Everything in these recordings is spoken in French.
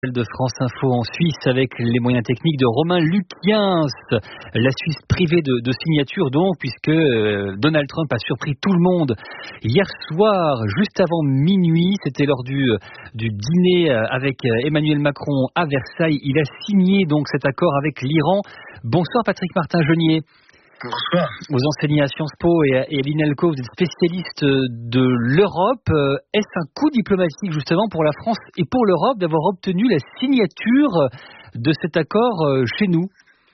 De France Info en Suisse avec les moyens techniques de Romain Lukiens. La Suisse privée de signature donc, puisque Donald Trump a surpris tout le monde hier soir, juste avant minuit. C'était lors du dîner avec Emmanuel Macron à Versailles. Il a signé donc cet accord avec l'Iran. Bonsoir Patrick Martin-Genier. Bonsoir. Vous enseignez à Sciences Po et à l'INALCO, vous êtes spécialiste de l'Europe. Est-ce un coup diplomatique justement pour la France et pour l'Europe d'avoir obtenu la signature de cet accord chez nous ?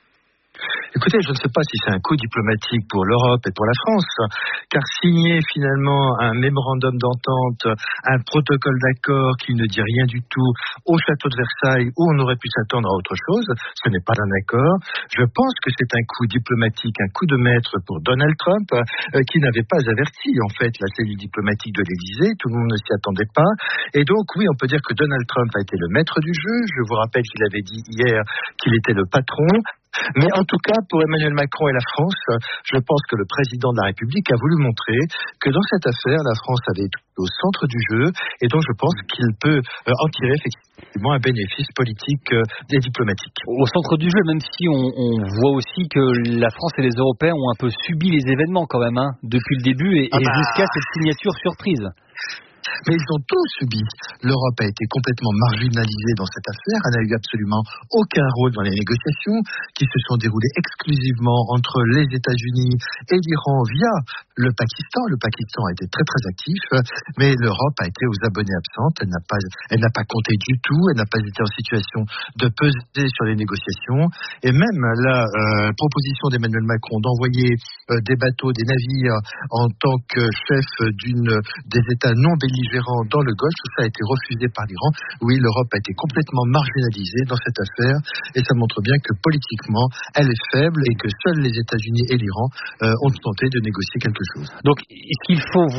Écoutez, je ne sais pas si c'est un coup diplomatique pour l'Europe et pour la France, car signer finalement un mémorandum d'entente, un protocole d'accord qui ne dit rien du tout au château de Versailles, où on aurait pu s'attendre à autre chose, ce n'est pas un accord. Je pense que c'est un coup diplomatique, un coup de maître pour Donald Trump, qui n'avait pas averti en fait la cellule diplomatique de l'Élysée, tout le monde ne s'y attendait pas. Et donc oui, on peut dire que Donald Trump a été le maître du jeu. Je vous rappelle qu'il avait dit hier qu'il était le patron. Mais en tout cas, pour Emmanuel Macron et la France, je pense que le président de la République a voulu montrer que dans cette affaire, la France avait été au centre du jeu et donc je pense qu'il peut en tirer effectivement un bénéfice politique et diplomatique. Au centre du jeu, même si on voit aussi que la France et les Européens ont un peu subi les événements quand même, depuis le début et jusqu'à cette signature surprise. Mais ils ont tous subi. L'Europe a été complètement marginalisée dans cette affaire. Elle n'a eu absolument aucun rôle dans les négociations qui se sont déroulées exclusivement entre les États-Unis et l'Iran via le Pakistan. Le Pakistan a été très très actif, mais l'Europe a été aux abonnés absentes. Elle n'a pas compté du tout. Elle n'a pas été en situation de peser sur les négociations. Et même la proposition d'Emmanuel Macron d'envoyer des bateaux, des navires en tant que chef des États non belligérants dans le Golfe, tout ça a été refusé par l'Iran. Oui, l'Europe a été complètement marginalisée dans cette affaire et ça montre bien que politiquement, elle est faible et que seuls les États-Unis et l'Iran ont tenté de négocier quelque chose. Donc, est-ce qu'il faut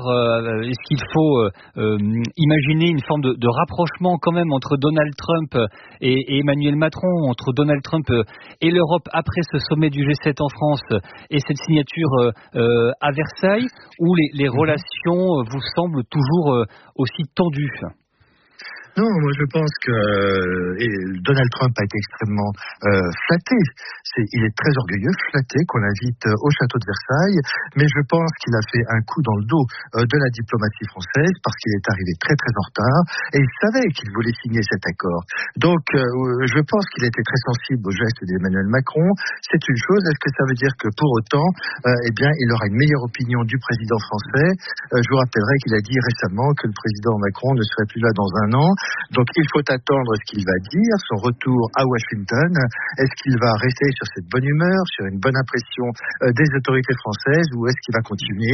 imaginer une forme de rapprochement quand même entre Donald Trump et Emmanuel Macron, entre Donald Trump et l'Europe après ce sommet du G7 en France et cette signature à Versailles, où les relations vous semblent toujours aussi tendues? Non, moi je pense que Donald Trump a été extrêmement flatté. Il est très orgueilleux, flatté qu'on l'invite au château de Versailles, mais je pense qu'il a fait un coup dans le dos de la diplomatie française parce qu'il est arrivé très très en retard et il savait qu'il voulait signer cet accord. Donc je pense qu'il était très sensible au geste d'Emmanuel Macron. C'est une chose. Est-ce que ça veut dire que pour autant, il aura une meilleure opinion du président français? Je vous rappellerai qu'il a dit récemment que le président Macron ne serait plus là dans un an. Donc il faut attendre ce qu'il va dire, son retour à Washington. Est-ce qu'il va rester sur cette bonne humeur, sur une bonne impression des autorités françaises, ou est-ce qu'il va continuer,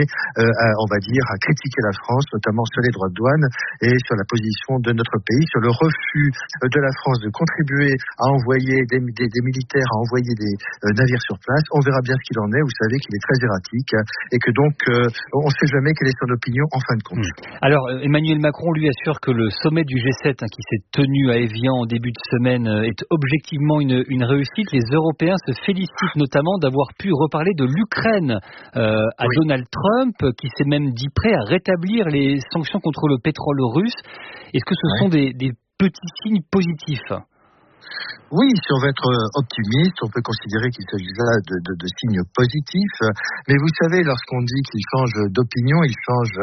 à critiquer la France, notamment sur les droits de douane et sur la position de notre pays, sur le refus de la France de contribuer à envoyer des militaires, à envoyer des navires sur place. On verra bien ce qu'il en est. Vous savez qu'il est très erratique et que donc on ne sait jamais quelle est son opinion en fin de compte. Alors Emmanuel Macron lui assure que le sommet du G7 qui s'est tenu à Évian en début de semaine est objectivement une réussite. Les Européens se félicitent notamment d'avoir pu reparler de l'Ukraine à Donald Trump, qui s'est même dit prêt à rétablir les sanctions contre le pétrole russe. Est-ce que ce sont des petits signes positifs ? Oui, si on veut être optimiste, on peut considérer qu'il s'agit là de signes positifs. Mais vous savez, lorsqu'on dit qu'il change d'opinion, il change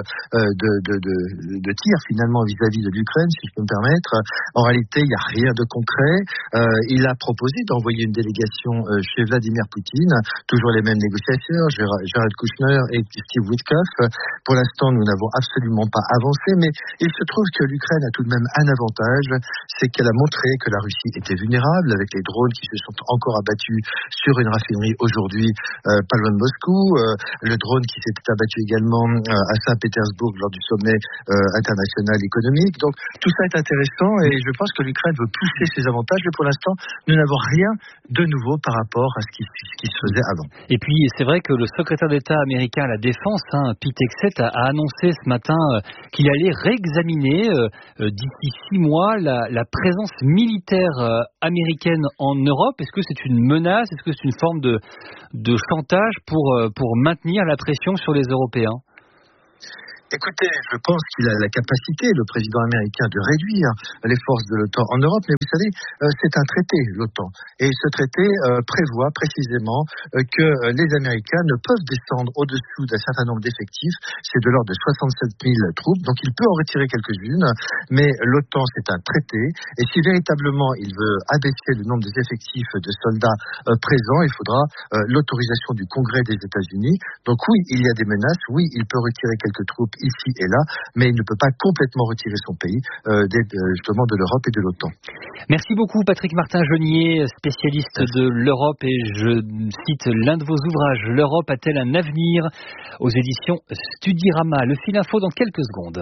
de tir finalement vis-à-vis de l'Ukraine, si je peux me permettre. En réalité, il n'y a rien de concret. Il a proposé d'envoyer une délégation chez Vladimir Poutine, toujours les mêmes négociateurs, Jared Kushner et Steve Witkoff. Pour l'instant, nous n'avons absolument pas avancé, mais il se trouve que l'Ukraine a tout de même un avantage, c'est qu'elle a montré que la Russie était vulnérable, avec les drones qui se sont encore abattus sur une raffinerie aujourd'hui pas loin de Moscou, le drone qui s'était abattu également à Saint-Pétersbourg lors du sommet international économique. Donc tout ça est intéressant et je pense que l'Ukraine veut pousser ses avantages, mais pour l'instant nous n'avons rien de nouveau par rapport à ce qui se faisait avant. Et puis c'est vrai que le secrétaire d'État américain à la Défense, Pete Hegseth, a annoncé ce matin qu'il allait réexaminer d'ici 6 mois la présence militaire américaine en Europe. Est-ce que c'est une menace? Est-ce que c'est une forme de chantage pour maintenir la pression sur les Européens? Écoutez, je pense qu'il a la capacité, le président américain, de réduire les forces de l'OTAN en Europe. Mais vous savez, c'est un traité, l'OTAN. Et ce traité prévoit précisément que les Américains ne peuvent descendre au-dessous d'un certain nombre d'effectifs. C'est de l'ordre de 67 000 troupes. Donc il peut en retirer quelques-unes. Mais l'OTAN, c'est un traité. Et si véritablement il veut abaisser le nombre des effectifs de soldats présents, il faudra l'autorisation du Congrès des États-Unis. Donc oui, il y a des menaces. Oui, il peut retirer quelques troupes ici et là, mais il ne peut pas complètement retirer son pays justement de l'Europe et de l'OTAN. Merci beaucoup Patrick Martin-Jeunier, spécialiste de l'Europe, et je cite l'un de vos ouvrages, L'Europe a-t-elle un avenir, aux éditions Studirama. Le fil info dans quelques secondes.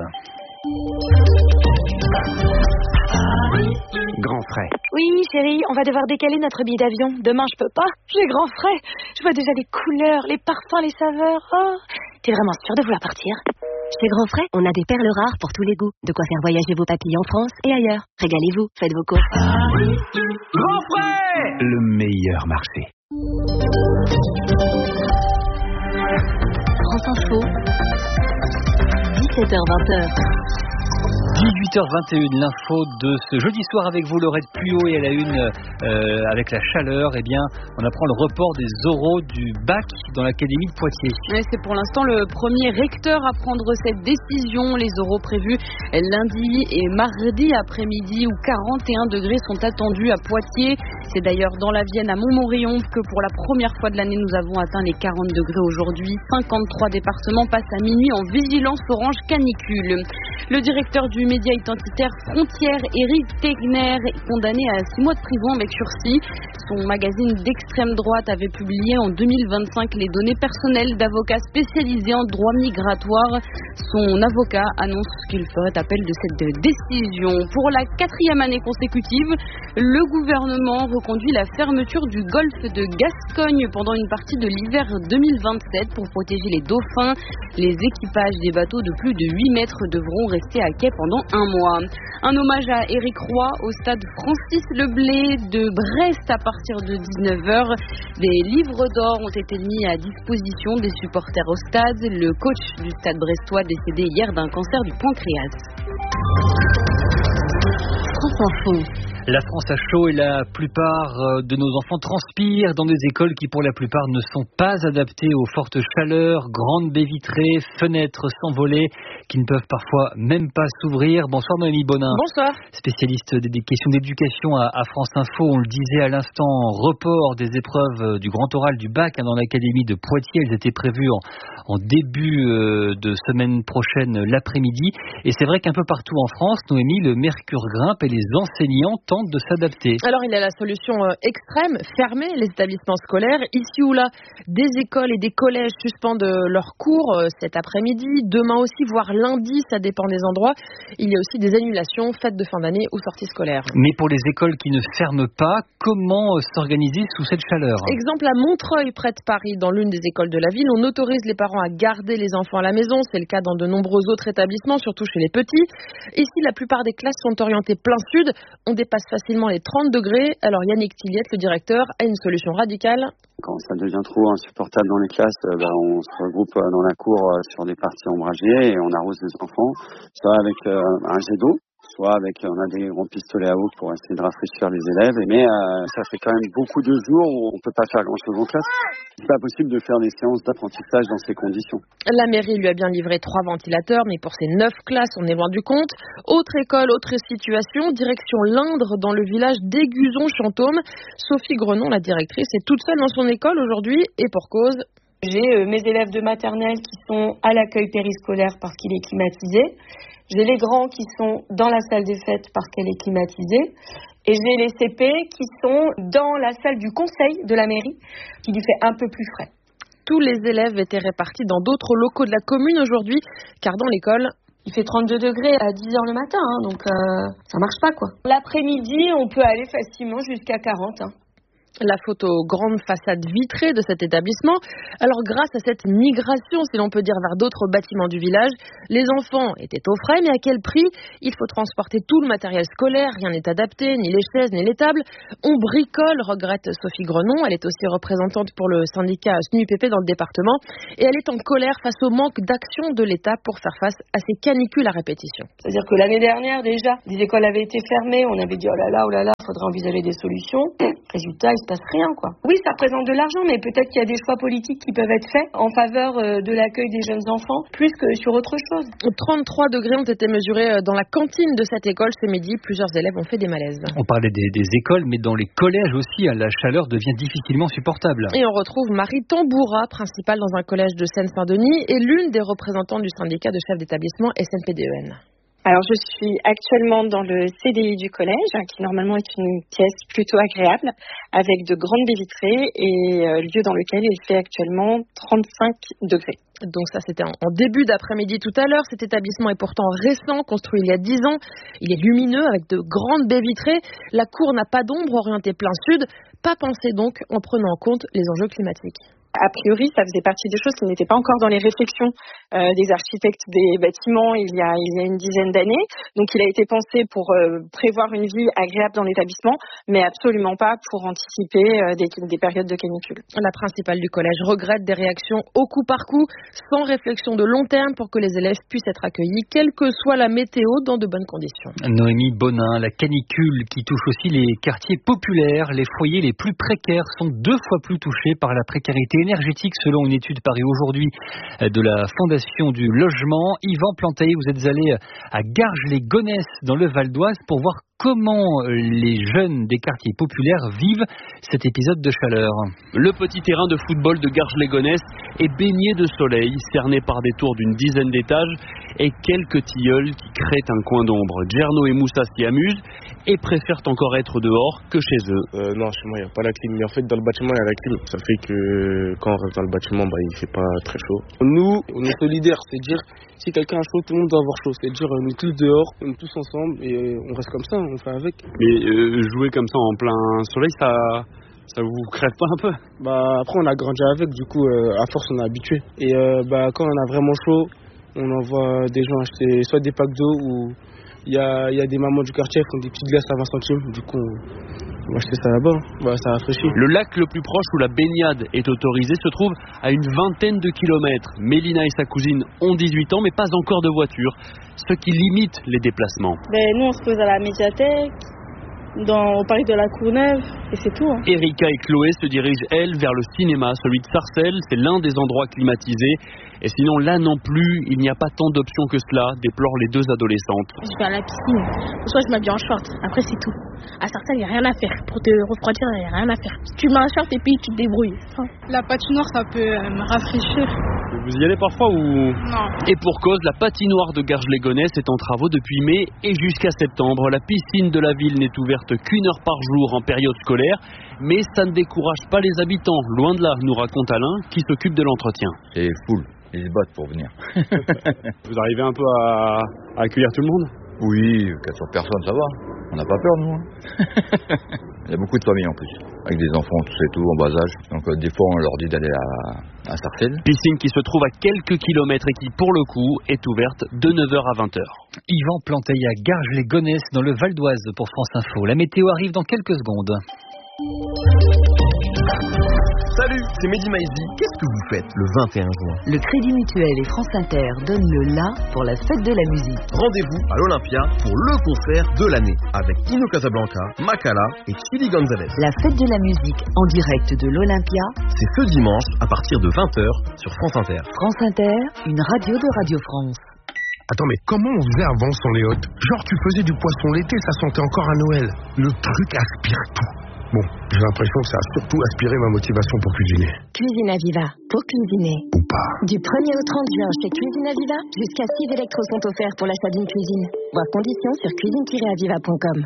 Grand frais. Oui, chérie, on va devoir décaler notre billet d'avion. Demain, je peux pas. J'ai grand frais. Je vois déjà les couleurs, les parfums, les saveurs. Oh, t'es vraiment sûre de vouloir partir? Chez Grand Frais, on a des perles rares pour tous les goûts. De quoi faire voyager vos papilles en France et ailleurs. Régalez-vous, faites vos courses. Grand frais, le meilleur marché. France Info, 17h-20h. 18h21, l'info de ce jeudi soir avec vous, Laurette Pluot, et à la une, avec la chaleur, eh bien, on apprend le report des oraux du bac dans l'académie de Poitiers. Ouais, c'est pour l'instant le premier recteur à prendre cette décision. Les oraux prévus lundi et mardi après-midi où 41 degrés sont attendus à Poitiers. C'est d'ailleurs dans la Vienne à Montmorillon que pour la première fois de l'année nous avons atteint les 40 degrés aujourd'hui. 53 départements passent à minuit en vigilance orange canicule. Le directeur du média identitaire Frontières, Éric Tegner, est condamné à 6 mois de prison avec sursis. Son magazine d'extrême droite avait publié en 2025 les données personnelles d'avocats spécialisés en droit migratoire. Son avocat annonce qu'il ferait appel de cette décision. Pour la 4e année consécutive, le gouvernement reconduit la fermeture du golfe de Gascogne pendant une partie de l'hiver 2027 pour protéger les dauphins. Les équipages des bateaux de plus de 8 mètres devront rester à quai pendant un mois. Un hommage à Éric Roy au stade Francis Leblay de Brest à partir de 19h. Des livres d'or ont été mis à disposition des supporters au stade. Le coach du stade brestois décédé hier d'un cancer du pancréas. France Info. La France a chaud et la plupart de nos enfants transpirent dans des écoles qui pour la plupart ne sont pas adaptées aux fortes chaleurs, grandes baies vitrées, fenêtres sans volets qui ne peuvent parfois même pas s'ouvrir. Bonsoir Noémie Bonin. Bonsoir. Spécialiste des questions d'éducation à France Info. On le disait à l'instant, report des épreuves du grand oral du bac dans l'académie de Poitiers. Elles étaient prévues en début de semaine prochaine l'après-midi. Et c'est vrai qu'un peu partout en France, Noémie, le mercure grimpe et les enseignants tentent de s'adapter. Alors il y a la solution extrême, fermer les établissements scolaires. Ici ou là, des écoles et des collèges suspendent leurs cours cet après-midi, demain aussi, voire lundi, ça dépend des endroits. Il y a aussi des annulations, fêtes de fin d'année ou sorties scolaires. Mais pour les écoles qui ne ferment pas, comment s'organiser sous cette chaleur? Exemple à Montreuil, près de Paris, dans l'une des écoles de la ville, on autorise les parents à garder les enfants à la maison. C'est le cas dans de nombreux autres établissements, surtout chez les petits. Ici, la plupart des classes sont orientées plein sud. On dépasse facilement les 30 degrés. Alors Yannick Tilliette, le directeur, a une solution radicale. Quand ça devient trop insupportable dans les classes, on se regroupe dans la cour sur des parties ombragées et on arrose les enfants, soit avec un jet d'eau, soit avec, on a des grands pistolets à eau pour essayer de rafraîchir les élèves. Mais ça fait quand même beaucoup de jours où on peut pas faire grand chose en classe. C'est pas possible de faire des séances d'apprentissage dans ces conditions. La mairie lui a bien livré 3 ventilateurs, mais pour ces 9 classes, on est loin du compte. Autre école, autre situation, direction l'Indre, dans le village d'Aiguzon-Chantôme. Sophie Grenon, la directrice, est toute seule dans son école aujourd'hui, et pour cause. J'ai mes élèves de maternelle qui sont à l'accueil périscolaire parce qu'il est climatisé. J'ai les grands qui sont dans la salle des fêtes parce qu'elle est climatisée. Et j'ai les CP qui sont dans la salle du conseil de la mairie qui lui fait un peu plus frais. Tous les élèves étaient répartis dans d'autres locaux de la commune aujourd'hui, car dans l'école, il fait 32 degrés à 10h le matin, donc ça marche pas quoi. L'après-midi, on peut aller facilement jusqu'à 40. La photo grande façade vitrée de cet établissement. Alors grâce à cette migration, si l'on peut dire, vers d'autres bâtiments du village, les enfants étaient au frais, mais à quel prix? Il faut transporter tout le matériel scolaire, rien n'est adapté, ni les chaises, ni les tables. On bricole, regrette Sophie Grenon. Elle est aussi représentante pour le syndicat SNUIPP dans le département. Et elle est en colère face au manque d'action de l'État pour faire face à ces canicules à répétition. C'est-à-dire que l'année dernière, déjà, des écoles avaient été fermées. On avait dit, oh là là, il faudrait envisager des solutions. Résultat, il se passe rien, quoi. Oui, ça représente de l'argent, mais peut-être qu'il y a des choix politiques qui peuvent être faits en faveur de l'accueil des jeunes enfants, plus que sur autre chose. 33 degrés ont été mesurés dans la cantine de cette école ce midi. Plusieurs élèves ont fait des malaises. On parlait des écoles, mais dans les collèges aussi, la chaleur devient difficilement supportable. Et on retrouve Marie Tamboura, principale dans un collège de Seine-Saint-Denis, et l'une des représentantes du syndicat de chefs d'établissement SNPDEN. Alors, je suis actuellement dans le CDI du collège, qui normalement est une pièce plutôt agréable, avec de grandes baies vitrées et lieu dans lequel il fait actuellement 35 degrés. Donc ça, c'était en début d'après-midi tout à l'heure. Cet établissement est pourtant récent, construit il y a 10 ans. Il est lumineux avec de grandes baies vitrées. La cour n'a pas d'ombre, orientée plein sud. Pas pensé donc en prenant en compte les enjeux climatiques. A priori, ça faisait partie des choses qui n'étaient pas encore dans les réflexions des architectes des bâtiments il y a une dizaine d'années. Donc, il a été pensé pour prévoir une vie agréable dans l'établissement, mais absolument pas pour anticiper des périodes de canicule. La principale du collège regrette des réactions au coup par coup, sans réflexion de long terme pour que les élèves puissent être accueillis, quelle que soit la météo, dans de bonnes conditions. Noémie Bonin, la canicule qui touche aussi les quartiers populaires, les foyers les plus précaires sont 2 fois plus touchés par la précarité énergétique selon une étude parue aujourd'hui de la Fondation du Logement. Yvan Plantaillé, vous êtes allé à Garges-les-Gonesse dans le Val d'Oise pour voir comment les jeunes des quartiers populaires vivent cet épisode de chaleur. Le petit terrain de football de Garges-les-Gonesse est baigné de soleil, cerné par des tours d'une dizaine d'étages et quelques tilleuls qui créent un coin d'ombre. Djerno et Moussa s'y amusent et préfèrent encore être dehors que chez eux. Non, chez moi il n'y a pas la clim, mais en fait dans le bâtiment il y a la clim. Ça fait que quand on reste dans le bâtiment, il fait pas très chaud. Nous, on est solidaires, c'est dire si quelqu'un a chaud, tout le monde doit avoir chaud. C'est dire on est tous dehors, on est tous ensemble et on reste comme ça, on fait avec. Mais jouer comme ça en plein soleil, ça vous crève pas un peu? Après on a grandi avec, du coup à force on est habitué. Et quand on a vraiment chaud, on envoie des gens acheter soit des packs d'eau ou il y a des mamans du quartier qui font des petites glaces à 20 centimes. Du coup on va acheter ça là-bas, ça rafraîchit. Le lac le plus proche où la baignade est autorisée se trouve à une vingtaine de kilomètres. Mélina et sa cousine ont 18 ans mais pas encore de voiture, ce qui limite les déplacements. Nous on se pose à la médiathèque, au parc de la Courneuve, et c'est tout. Erika et Chloé se dirigent, elles, vers le cinéma, celui de Sarcelles. C'est l'un des endroits climatisés. Et sinon, là non plus, il n'y a pas tant d'options que cela, déplorent les 2 adolescentes. Je vais à la piscine, soit je m'habille en short, après c'est tout. À Sarcelles, il n'y a rien à faire. Pour te refroidir, il n'y a rien à faire. Tu mets un short et puis tu te débrouilles. La patinoire, ça peut me rafraîchir. Vous y allez parfois ou... Non. Et pour cause, la patinoire de Garges-les-Gonesse est en travaux depuis mai et jusqu'à septembre. La piscine de la ville n'est ouverte qu'1 heure par jour en période scolaire, mais ça ne décourage pas les habitants. Loin de là, nous raconte Alain, qui s'occupe de l'entretien. C'est full, ils se battent pour venir. Vous arrivez un peu à accueillir tout le monde? Oui, 400 personnes, ça va. On n'a pas peur, nous. Il y a beaucoup de familles en plus, avec des enfants, tout ça et tout, en bas âge. Donc des fois, on leur dit d'aller à Sarcelles. Piscine qui se trouve à quelques kilomètres et qui, pour le coup, est ouverte de 9h à 20h. Yvan Plantaillé à Garges-les-Gonesse dans le Val d'Oise pour France Info. La météo arrive dans quelques secondes. Salut, c'est Mehdi Maizi. Qu'est-ce que vous faites le 21 juin? Le Crédit Mutuel et France Inter donnent le la pour la fête de la musique. Rendez-vous à l'Olympia pour le concert de l'année avec Tino Casablanca, Makala et Chili Gonzalez. La fête de la musique en direct de l'Olympia, c'est ce dimanche à partir de 20h sur France Inter. France Inter, une radio de Radio France. Attends, mais comment on faisait avant sans les hôtes? Genre tu faisais du poisson l'été, ça sentait encore à Noël. Le truc aspire tout. Bon, j'ai l'impression que ça a surtout aspiré ma motivation pour cuisiner. Cuisine Aviva, pour cuisiner. Ou pas. Du 1er au 30 juin chez Cuisine Aviva, jusqu'à 6 électros sont offerts pour l'achat d'une cuisine. Voir conditions sur cuisine-aviva.com.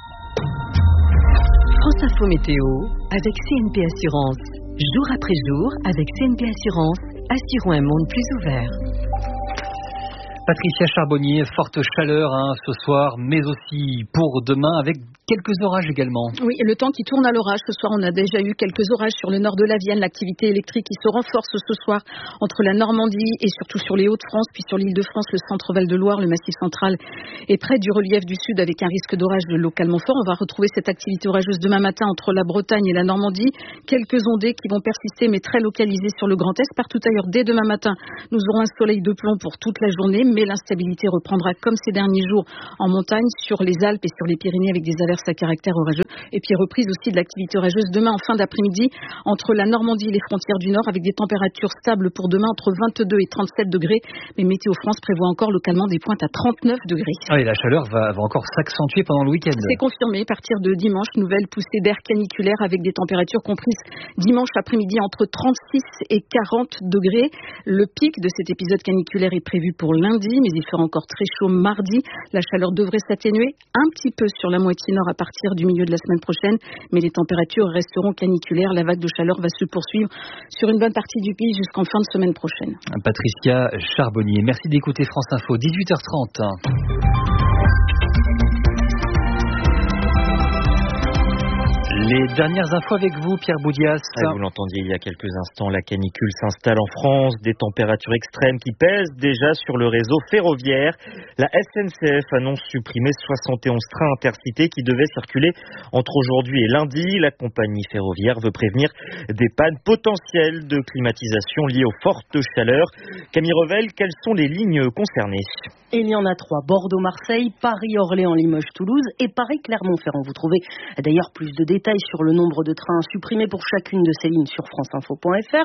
France Info Météo avec CNP Assurance. Jour après jour, avec CNP Assurance, assurons un monde plus ouvert. Patricia Charbonnier, forte chaleur ce soir, mais aussi pour demain, avec quelques orages également. Oui, le temps qui tourne à l'orage. Ce soir, on a déjà eu quelques orages sur le nord de la Vienne. L'activité électrique qui se renforce ce soir entre la Normandie et surtout sur les Hauts-de-France, puis sur l'Île-de-France, le centre Val-de-Loire, le Massif central et près du relief du sud avec un risque d'orage localement fort. On va retrouver cette activité orageuse demain matin entre la Bretagne et la Normandie. Quelques ondées qui vont persister, mais très localisées sur le Grand Est. Partout ailleurs, dès demain matin, nous aurons un soleil de plomb pour toute la journée, mais l'instabilité reprendra comme ces derniers jours en montagne, sur les Alpes et sur les Pyrénées avec des averses à caractère orageux. Et puis reprise aussi de l'activité orageuse demain en fin d'après-midi entre la Normandie et les frontières du Nord avec des températures stables pour demain entre 22 et 37 degrés. Mais Météo France prévoit encore localement des pointes à 39 degrés. Et la chaleur va encore s'accentuer pendant le week-end. C'est confirmé. À partir de dimanche, nouvelle poussée d'air caniculaire avec des températures comprises dimanche après-midi entre 36 et 40 degrés. Le pic de cet épisode caniculaire est prévu pour lundi, mais il fera encore très chaud mardi. La chaleur devrait s'atténuer un petit peu sur la moitié nord à partir du milieu de la semaine prochaine, mais les températures resteront caniculaires. La vague de chaleur va se poursuivre sur une bonne partie du pays jusqu'en fin de semaine prochaine. Patricia Charbonnier, merci d'écouter France Info, 18h30. Les dernières infos avec vous, Pierre Boudias. Vous l'entendiez il y a quelques instants, la canicule s'installe en France, des températures extrêmes qui pèsent déjà sur le réseau ferroviaire. La SNCF annonce supprimer 71 trains intercités qui devaient circuler entre aujourd'hui et lundi. La compagnie ferroviaire veut prévenir des pannes potentielles de climatisation liées aux fortes chaleurs. Camille Revel, quelles sont les lignes concernées ? Il y en a 3, Bordeaux-Marseille, Paris-Orléans-Limoges-Toulouse et Paris-Clermont-Ferrand. Vous trouvez d'ailleurs plus de détails sur le nombre de trains supprimés pour chacune de ces lignes sur franceinfo.fr.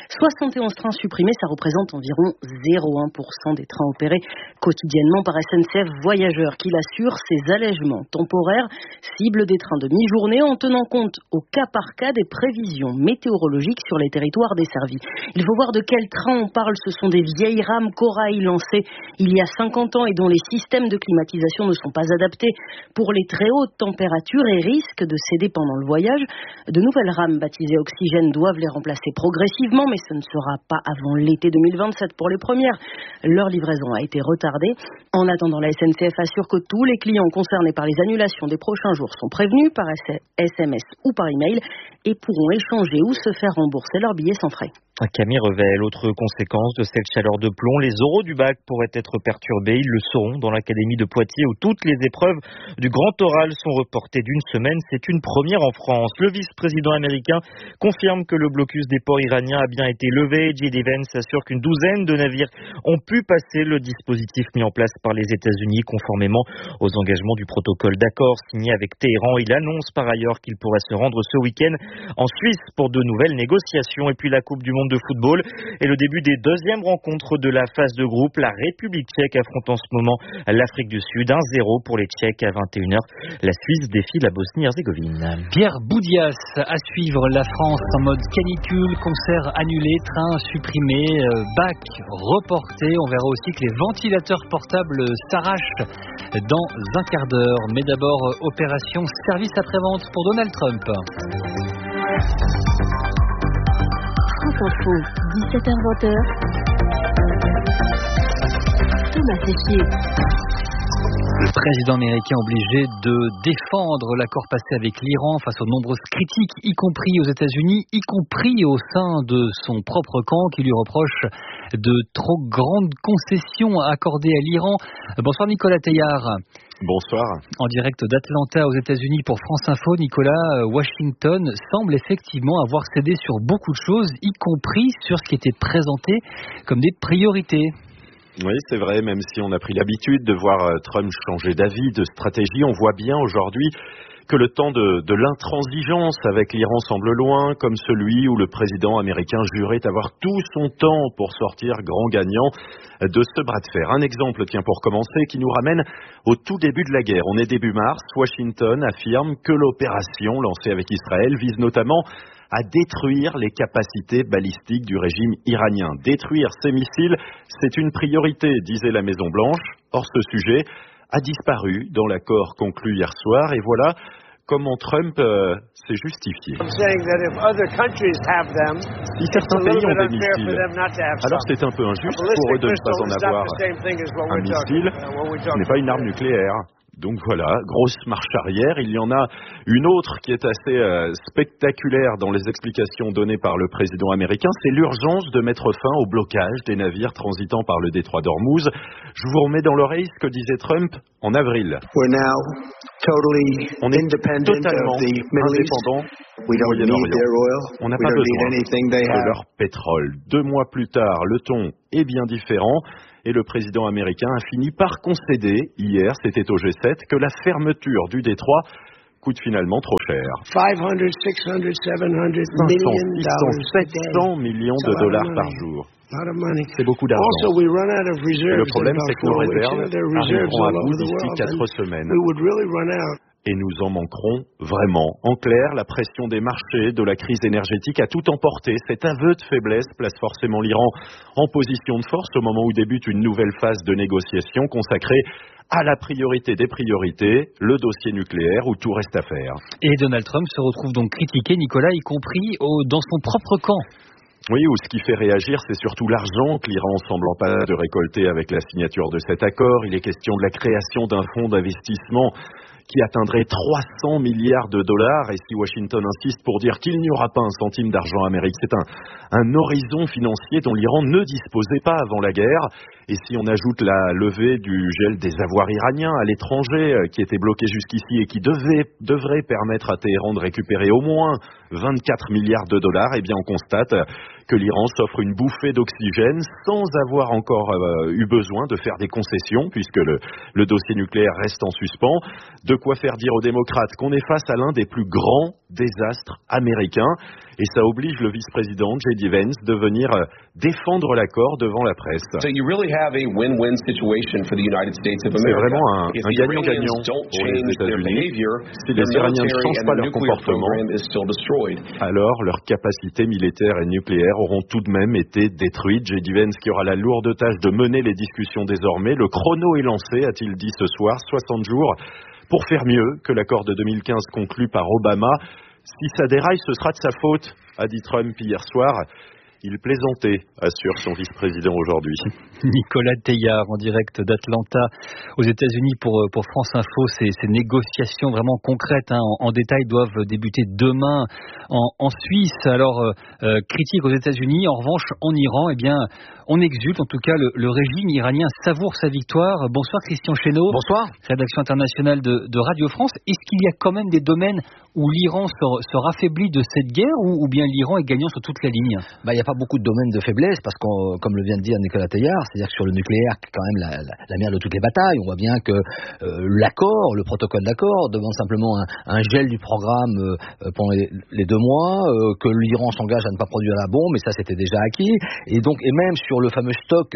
71 trains supprimés, ça représente environ 0,1% des trains opérés quotidiennement par SNCF Voyageurs, qui l'assure. Ces allègements temporaires ciblent des trains de mi-journée en tenant compte au cas par cas des prévisions météorologiques sur les territoires desservis. Il faut voir de quels trains on parle. Ce sont des vieilles rames Corail lancées il y a 50 ans et dont les systèmes de climatisation ne sont pas adaptés pour les très hautes températures et risquent de céder pendant le voyage. De nouvelles rames baptisées Oxygène doivent les remplacer progressivement, mais ce ne sera pas avant l'été 2027 pour les premières. Leur livraison a été retardée. En attendant, la SNCF assure que tous les clients concernés par les annulations des prochains jours sont prévenus par SMS ou par email et pourront échanger ou se faire rembourser leurs billets sans frais. Camille Revel, autre conséquence de cette chaleur de plomb, les oraux du bac pourraient être perturbés. Ils le seront dans l'académie de Poitiers où toutes les épreuves du grand oral sont reportées d'une semaine. C'est une première en France. Le vice-président américain confirme que le blocus des ports iraniens a bien été levé. J.D. Vance assure qu'une douzaine de navires ont pu passer le dispositif mis en place par les États-Unis conformément aux engagements du protocole d'accord signé avec Téhéran. Il annonce par ailleurs qu'il pourrait se rendre ce week-end en Suisse pour de nouvelles négociations. Et puis la Coupe du Monde de football et le début des deuxièmes rencontres de la phase de groupe. La République tchèque affronte en ce moment l'Afrique du Sud. 1-0 pour les Tchèques à 21h. La Suisse défie la Bosnie-Herzégovine. Pierre Boudias, à suivre la France en mode canicule, concert annulé, train supprimé, bac reporté. On verra aussi que les ventilateurs portables s'arrachent dans un quart d'heure. Mais d'abord, opération service après-vente pour Donald Trump. Info, 17h-20h. Thomas Tessier. Le président américain obligé de défendre l'accord passé avec l'Iran face aux nombreuses critiques, y compris aux États-Unis, y compris au sein de son propre camp, qui lui reproche de trop grandes concessions accordées à l'Iran. Bonsoir Nicolas Teillard. Bonsoir. En direct d'Atlanta aux États-Unis pour France Info, Nicolas, Washington semble effectivement avoir cédé sur beaucoup de choses, y compris sur ce qui était présenté comme des priorités. Oui, c'est vrai, même si on a pris l'habitude de voir Trump changer d'avis, de stratégie, on voit bien aujourd'hui que le temps de l'intransigeance avec l'Iran semble loin, comme celui où le président américain jurait avoir tout son temps pour sortir grand gagnant de ce bras de fer. Un exemple, tiens, pour commencer, qui nous ramène au tout début de la guerre. On est début mars, Washington affirme que l'opération lancée avec Israël vise notamment à détruire les capacités balistiques du régime iranien. Détruire ces missiles, c'est une priorité, disait la Maison-Blanche. Or, ce sujet a disparu dans l'accord conclu hier soir. Et voilà comment Trump s'est justifié. Si certains pays ont des missiles, alors c'est un peu injuste pour eux de ne pas en avoir. Un missile, ce n'est pas une arme nucléaire. Donc voilà, grosse marche arrière. Il y en a une autre qui est assez spectaculaire dans les explications données par le président américain. C'est l'urgence de mettre fin au blocage des navires transitant par le détroit d'Ormuz. Je vous remets dans l'oreille ce que disait Trump en avril. On est totalement indépendant du Moyen-Orient. On n'a pas besoin de leur pétrole. 2 mois plus tard, le ton est bien différent. Et le président américain a fini par concéder, hier, c'était au G7, que la fermeture du détroit coûte finalement trop cher. 500, 600, 700 millions de dollars par jour. C'est beaucoup d'argent. Et le problème, c'est que nos réserves arriveront à bout d'ici 4 semaines. Et nous en manquerons vraiment. En clair, la pression des marchés, de la crise énergétique a tout emporté. Cet aveu de faiblesse place forcément l'Iran en position de force au moment où débute une nouvelle phase de négociation consacrée à la priorité des priorités, le dossier nucléaire où tout reste à faire. Et Donald Trump se retrouve donc critiqué, Nicolas, y compris dans son propre camp. Oui, ou ce qui fait réagir, c'est surtout l'argent que l'Iran semblant pas de récolter avec la signature de cet accord. Il est question de la création d'un fonds d'investissement qui atteindrait 300 milliards de dollars. Et si Washington insiste pour dire qu'il n'y aura pas un centime d'argent américain, c'est un horizon financier dont l'Iran ne disposait pas avant la guerre. Et si on ajoute la levée du gel des avoirs iraniens à l'étranger, qui était bloqué jusqu'ici et qui devrait permettre à Téhéran de récupérer au moins 24 milliards de dollars, eh bien on constate que l'Iran s'offre une bouffée d'oxygène sans avoir encore eu besoin de faire des concessions, puisque le dossier nucléaire reste en suspens. De quoi faire dire aux démocrates qu'on est face à l'un des plus grands désastres américains. Et ça oblige le vice-président J.D. Vance de venir défendre l'accord devant la presse. C'est vraiment un gagnant-gagnant pour les États-Unis. Si les Iraniens ne changent pas leur comportement, alors leurs capacités militaires et nucléaires auront tout de même été détruites. J.D. Vance qui aura la lourde tâche de mener les discussions désormais. Le chrono est lancé, a-t-il dit ce soir, 60 jours, pour faire mieux que l'accord de 2015 conclu par Obama. Si ça déraille, ce sera de sa faute, a dit Trump hier soir. Il plaisantait, assure son vice-président aujourd'hui. Nicolas Teillard, en direct d'Atlanta, aux États-Unis pour France Info. Ces négociations vraiment concrètes, en détail, doivent débuter demain en Suisse. Alors, critique aux États-Unis. En revanche, en Iran, eh bien, on exulte. En tout cas, le régime iranien savoure sa victoire. Bonsoir Christian Chesneau. Bonsoir. Rédaction internationale de Radio France. Est-ce qu'il y a quand même des domaines où l'Iran se raffaiblit de cette guerre ou bien l'Iran est gagnant sur toute la ligne? Il n'y a pas beaucoup de domaines de faiblesse parce que, comme le vient de dire Nicolas Teillard, c'est-à-dire que sur le nucléaire, qui est quand même la mère de toutes les batailles, on voit bien que l'accord, le protocole d'accord, demande simplement un gel du programme pendant les 2 mois, que l'Iran s'engage à ne pas produire la bombe, mais ça c'était déjà acquis. Et même sur le fameux stock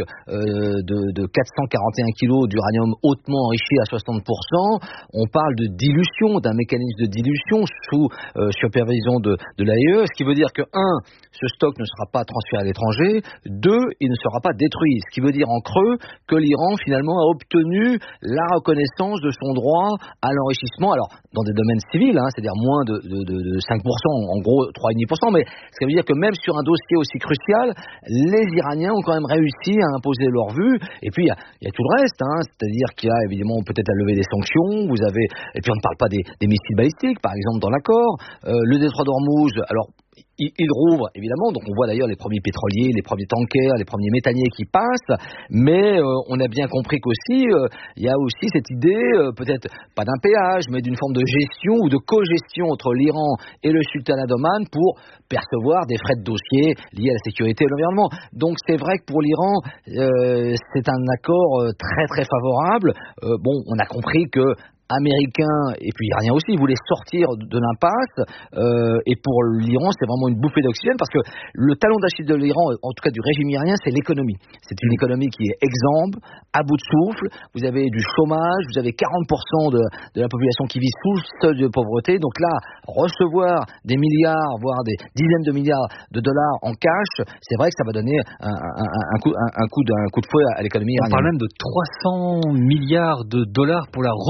de 441 kilos d'uranium hautement enrichi à 60%, on parle de dilution, d'un mécanisme de dilution sous supervision de l'AIE, ce qui veut dire que, 1, ce stock ne sera pas transféré à l'étranger, 2, il ne sera pas détruit, ce qui veut dire en creux que l'Iran finalement a obtenu la reconnaissance de son droit à l'enrichissement, alors dans des domaines civils, c'est-à-dire moins de 5%, en gros 3,5%, mais ce qui veut dire que même sur un dossier aussi crucial, les Iraniens ont quand même réussi à imposer leur vue. Et puis il y a tout le reste, c'est-à-dire qu'il y a évidemment peut-être la levée des sanctions, et puis on ne parle pas des missiles balistiques par exemple dans l'accord, le détroit d'Ormuz, alors il rouvre, évidemment, donc on voit d'ailleurs les premiers pétroliers, les premiers tankers, les premiers méthaniers qui passent, mais on a bien compris qu'aussi, il y a aussi cette idée, peut-être pas d'un péage, mais d'une forme de gestion ou de co-gestion entre l'Iran et le sultanat d'Oman pour percevoir des frais de dossier liés à la sécurité et l'environnement. Donc c'est vrai que pour l'Iran, c'est un accord très très favorable. On a compris que Américains et puis Iraniens aussi voulaient sortir de l'impasse, et pour l'Iran c'est vraiment une bouffée d'oxygène parce que le talon d'Achille de l'Iran, en tout cas du régime iranien, c'est l'économie. C'est une économie qui est exsangue, à bout de souffle, vous avez du chômage, vous avez 40% de la population qui vit sous le seuil de pauvreté, donc là recevoir des milliards, voire des dizaines de milliards de dollars en cash, c'est vrai que ça va donner un coup de fouet à l'économie iranienne. On parle même de 300 milliards de dollars pour la reconstruction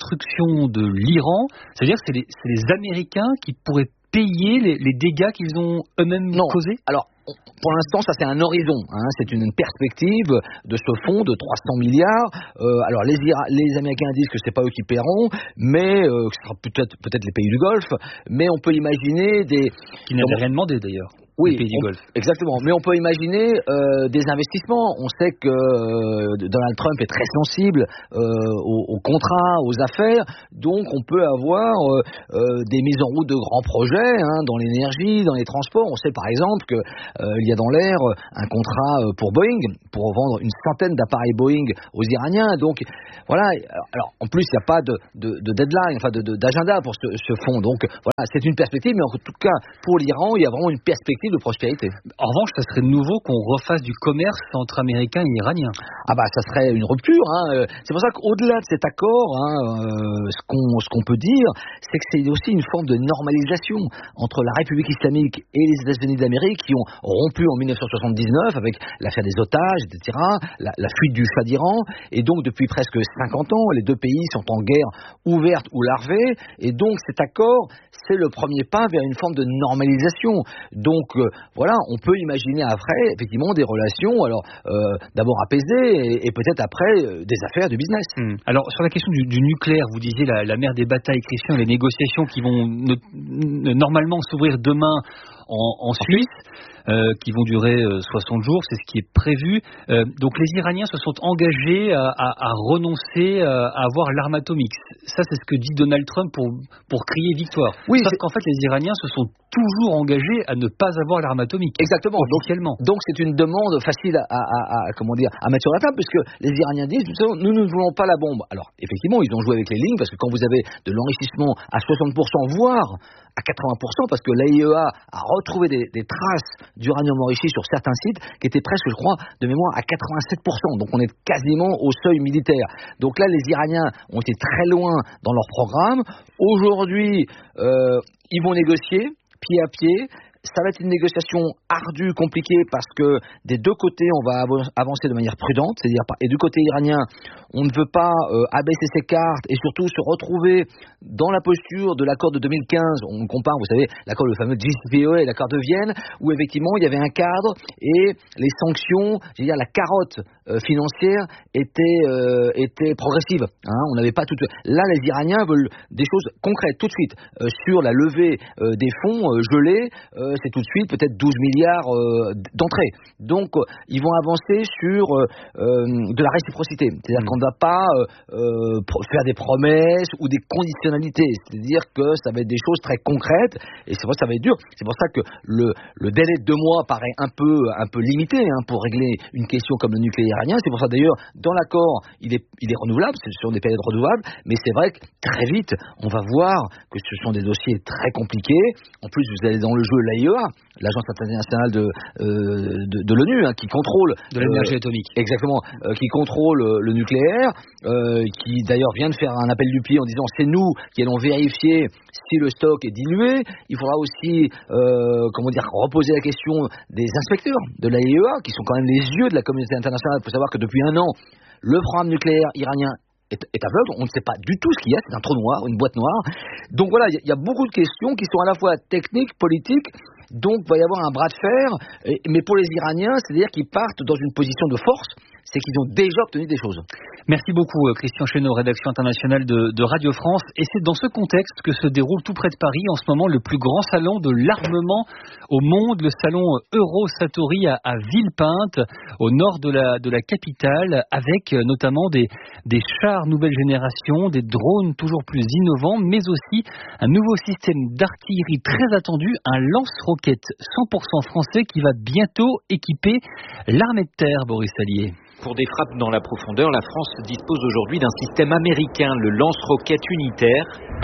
destruction de l'Iran, c'est-à-dire que c'est les Américains qui pourraient payer les dégâts qu'ils ont eux-mêmes causés? Alors, pour l'instant, ça c'est un horizon, c'est une perspective de ce fonds de 300 milliards. Alors les Américains disent que c'est pas eux qui paieront, mais que ce sera peut-être les pays du Golfe, mais on peut imaginer qui n'avaient rien demandé d'ailleurs. Oui, exactement. Mais on peut imaginer des investissements. On sait que Donald Trump est très sensible aux contrats, aux affaires. Donc, on peut avoir des mises en route de grands projets dans l'énergie, dans les transports. On sait par exemple qu'il y a dans l'air un contrat pour Boeing pour vendre une centaine d'appareils Boeing aux Iraniens. Donc, voilà. Alors, en plus, il n'y a pas de deadline, d'agenda pour ce fonds. Donc, voilà, c'est une perspective. Mais en tout cas, pour l'Iran, il y a vraiment une perspective de prospérité. En revanche, ça serait nouveau qu'on refasse du commerce entre Américains et Iraniens. Ah bah, ça serait une rupture. C'est pour ça qu'au-delà de cet accord, ce qu'on peut dire, c'est que c'est aussi une forme de normalisation entre la République islamique et les États-Unis d'Amérique qui ont rompu en 1979 avec l'affaire des otages, etc., la fuite du Shah d'Iran. Et donc, depuis presque 50 ans, les deux pays sont en guerre ouverte ou larvée. Et donc, cet accord, c'est le premier pas vers une forme de normalisation. Donc, voilà, on peut imaginer après, effectivement, des relations, alors d'abord apaisées et peut-être après des affaires, du business. Alors, sur la question du nucléaire, vous disiez la mère des batailles, Christian, les négociations qui vont normalement s'ouvrir demain en Suisse, qui vont durer 60 jours, c'est ce qui est prévu. Donc les Iraniens se sont engagés à renoncer à avoir l'arme atomique. Ça, c'est ce que dit Donald Trump pour crier victoire. Oui, sauf qu'en fait, les Iraniens se sont toujours engagés à ne pas avoir l'arme atomique. Exactement. Officiellement. Donc c'est une demande facile à mettre sur la table, puisque les Iraniens disent nous ne voulons pas la bombe. Alors effectivement, ils ont joué avec les lignes, parce que quand vous avez de l'enrichissement à 60%, voire à 80%, parce que l'AIEA a retrouvé des traces d'uranium enrichi sur certains sites qui étaient presque, je crois, de mémoire à 87%. Donc on est quasiment au seuil militaire. Donc là, les Iraniens ont été très loin dans leur programme. Aujourd'hui, ils vont négocier pied à pied. Ça va être une négociation ardue, compliquée, parce que des deux côtés, on va avancer de manière prudente. C'est-à-dire, et du côté iranien, on ne veut pas abaisser ses cartes et surtout se retrouver dans la posture de l'accord de 2015. On compare, vous savez, l'accord, le fameux JCPOA et l'accord de Vienne, où effectivement, il y avait un cadre et les sanctions, c'est-à-dire la carotte financière était progressive. On n'avait pas tout. Là, les Iraniens veulent des choses concrètes tout de suite sur la levée des fonds gelés. C'est tout de suite peut-être 12 milliards d'entrées. Donc, ils vont avancer sur de la réciprocité. C'est-à-dire qu'on ne va pas faire des promesses ou des conditionnalités. C'est-à-dire que ça va être des choses très concrètes et c'est pour ça que ça va être dur. C'est pour ça que le délai de 2 mois paraît un peu limité pour régler une question comme le nucléaire iranien. C'est pour ça d'ailleurs, dans l'accord, il est renouvelable, c'est sur des périodes renouvelables, mais c'est vrai que très vite, on va voir que ce sont des dossiers très compliqués. En plus, vous allez dans le jeu l'AIEA, l'Agence internationale de l'ONU, qui contrôle de l'énergie atomique. Exactement, qui contrôle le nucléaire, qui d'ailleurs vient de faire un appel du pied en disant c'est nous qui allons vérifier si le stock est dilué. Il faudra aussi reposer la question des inspecteurs de l'AIEA, qui sont quand même les yeux de la communauté internationale. Il faut savoir que depuis 1 an, le programme nucléaire iranien est aveugle, on ne sait pas du tout ce qu'il y a, c'est un trou noir, une boîte noire. Donc voilà, il y a beaucoup de questions qui sont à la fois techniques, politiques, donc il va y avoir un bras de fer, mais pour les Iraniens, c'est-à-dire qu'ils partent dans une position de force, c'est qu'ils ont déjà obtenu des choses. Merci beaucoup Christian Chesneau, rédaction internationale de Radio France. Et c'est dans ce contexte que se déroule tout près de Paris en ce moment le plus grand salon de l'armement au monde, le salon Eurosatori à Villepinte, au nord de la capitale, avec notamment des chars nouvelle génération, des drones toujours plus innovants, mais aussi un nouveau système d'artillerie très attendu, un lance-roquette 100% français qui va bientôt équiper l'armée de terre, Boris Allier. Pour des frappes dans la profondeur, la France dispose aujourd'hui d'un système américain, le lance-roquette unitaire.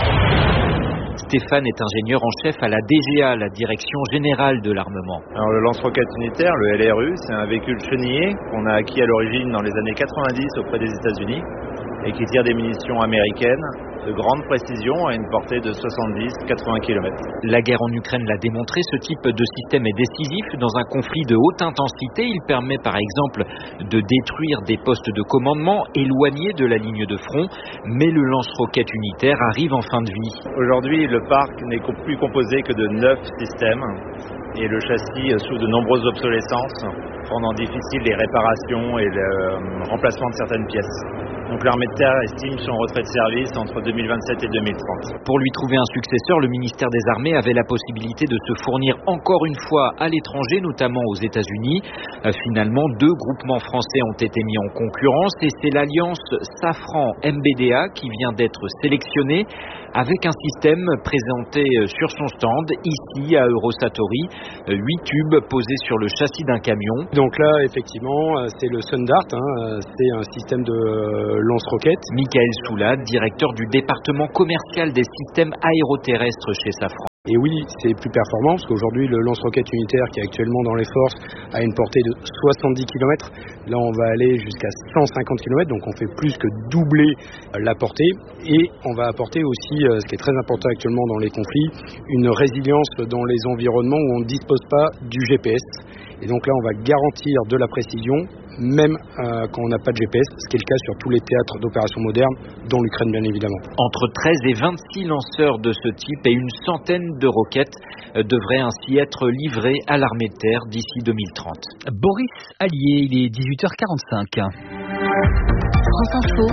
Stéphane est ingénieur en chef à la DGA, la Direction Générale de l'Armement. Alors le lance-roquette unitaire, le LRU, c'est un véhicule chenillé qu'on a acquis à l'origine dans les années 90 auprès des États-Unis et qui tire des munitions américaines de grande précision à une portée de 70-80 km. La guerre en Ukraine l'a démontré, ce type de système est décisif dans un conflit de haute intensité. Il permet par exemple de détruire des postes de commandement éloignés de la ligne de front, mais le lance-roquettes unitaire arrive en fin de vie. Aujourd'hui, le parc n'est plus composé que de 9 systèmes et le châssis souffre de nombreuses obsolescences, rendant difficile les réparations et le remplacement de certaines pièces. Donc l'armée de terre estime son retrait de service entre 2027 et 2030. Pour lui trouver un successeur, le ministère des Armées avait la possibilité de se fournir encore une fois à l'étranger, notamment aux États-Unis. Finalement, 2 groupements français ont été mis en concurrence et c'est l'alliance Safran-MBDA qui vient d'être sélectionnée avec un système présenté sur son stand ici à Eurosatory, 8 tubes posés sur le châssis d'un camion. Donc là, effectivement, c'est le Sundart, c'est un système de lance-roquettes. Michael Soulade, directeur du département commercial des systèmes aéroterrestres chez Safran. Et oui, c'est plus performant parce qu'aujourd'hui, le lance-roquette unitaire qui est actuellement dans les forces a une portée de 70 km. Là, on va aller jusqu'à 150 km, donc on fait plus que doubler la portée. Et on va apporter aussi, ce qui est très important actuellement dans les conflits, une résilience dans les environnements où on ne dispose pas du GPS. Et donc là, on va garantir de la précision, même quand on n'a pas de GPS, ce qui est le cas sur tous les théâtres d'opérations modernes, dont l'Ukraine bien évidemment. Entre 13 et 26 lanceurs de ce type et une centaine de roquettes devraient ainsi être livrés à l'armée de terre d'ici 2030. Boris Allier, il est 18h45. France Info.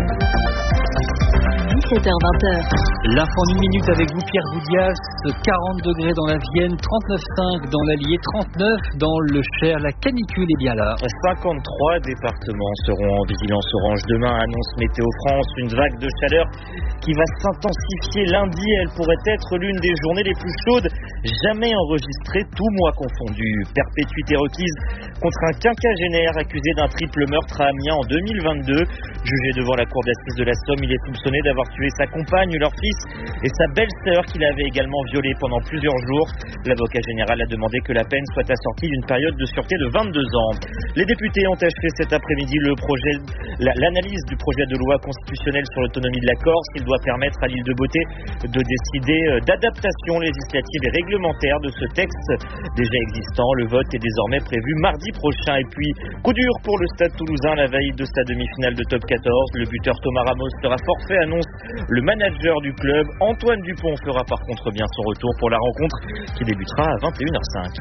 17h-20h. L'info en 1 minute avec vous, Pierre Goudias. 40 degrés dans la Vienne, 39,5 dans l'Allier, 39 dans le Cher. La canicule est bien là. 53 départements seront en vigilance orange demain, annonce Météo France. Une vague de chaleur qui va s'intensifier lundi. Elle pourrait être l'une des journées les plus chaudes jamais enregistrées, tout mois confondu. Perpétuité requise contre un quinquagénaire accusé d'un triple meurtre à Amiens en 2022. Jugé devant la cour d'assises de la Somme, il est soupçonné d'avoir tué sa compagne, leur fils et sa belle-sœur qu'il avait également violée pendant plusieurs jours. L'avocat général a demandé que la peine soit assortie d'une période de sûreté de 22 ans. Les députés ont achevé cet après-midi l'analyse du projet de loi constitutionnelle sur l'autonomie de la Corse. Il doit permettre à l'île de Beauté de décider d'adaptation législative et réglementaire de ce texte déjà existant. Le vote est désormais prévu mardi prochain. Et puis, coup dur pour le Stade Toulousain la veille de sa demi-finale de Top 14. Le buteur Thomas Ramos sera forfait, annonce le manager du club. Antoine Dupont fera par contre bien son retour pour la rencontre qui débutera à 21h05.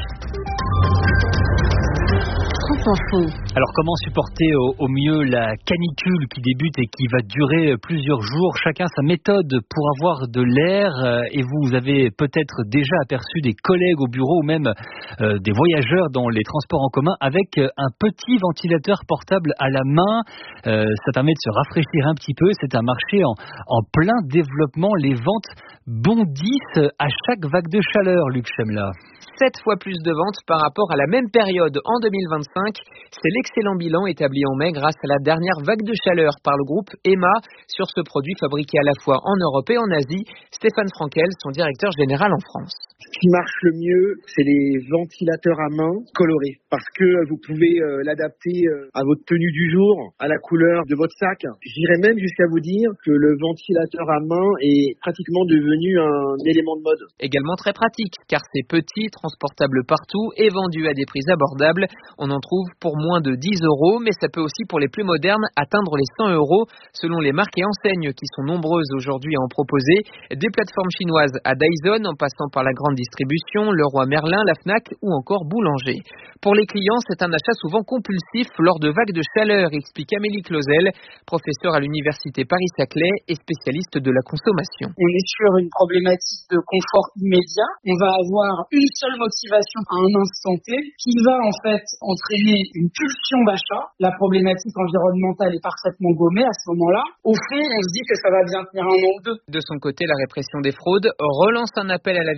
Alors comment supporter au mieux la canicule qui débute et qui va durer plusieurs jours? Chacun sa méthode pour avoir de l'air et vous avez peut-être déjà aperçu des collègues au bureau ou même des voyageurs dans les transports en commun avec un petit ventilateur portable à la main. Ça permet de se rafraîchir un petit peu. C'est un marché en plein développement. Les ventes bondissent à chaque vague de chaleur, Luc Chemla. 7 fois plus de ventes par rapport à la même période en 2025. C'est l'excellent bilan établi en mai grâce à la dernière vague de chaleur par le groupe EMA sur ce produit fabriqué à la fois en Europe et en Asie. Stéphane Frankel, son directeur général en France. Ce qui marche le mieux, c'est les ventilateurs à main colorés parce que vous pouvez l'adapter à votre tenue du jour, à la couleur de votre sac. J'irais même jusqu'à vous dire que le ventilateur à main est pratiquement devenu un élément de mode. Également très pratique car c'est petit, transportable partout et vendu à des prix abordables. On en trouve pour moins de 10 €, mais ça peut aussi pour les plus modernes atteindre les 100 € selon les marques et enseignes qui sont nombreuses aujourd'hui à en proposer. Des plateformes chinoises à Dyson en passant par la grande distribution, Leroy Merlin, la Fnac ou encore Boulanger. Pour les clients, c'est un achat souvent compulsif lors de vagues de chaleur, explique Amélie Clausel, professeure à l'université Paris-Saclay et spécialiste de la consommation. On est sur une problématique de confort immédiat. On va avoir une seule motivation à un instant T qui va en fait entraîner une pulsion d'achat. La problématique environnementale est parfaitement gommée à ce moment-là. Au fond, on se dit que ça va bien tenir un an ou deux. De son côté, la répression des fraudes relance un appel à la vigilance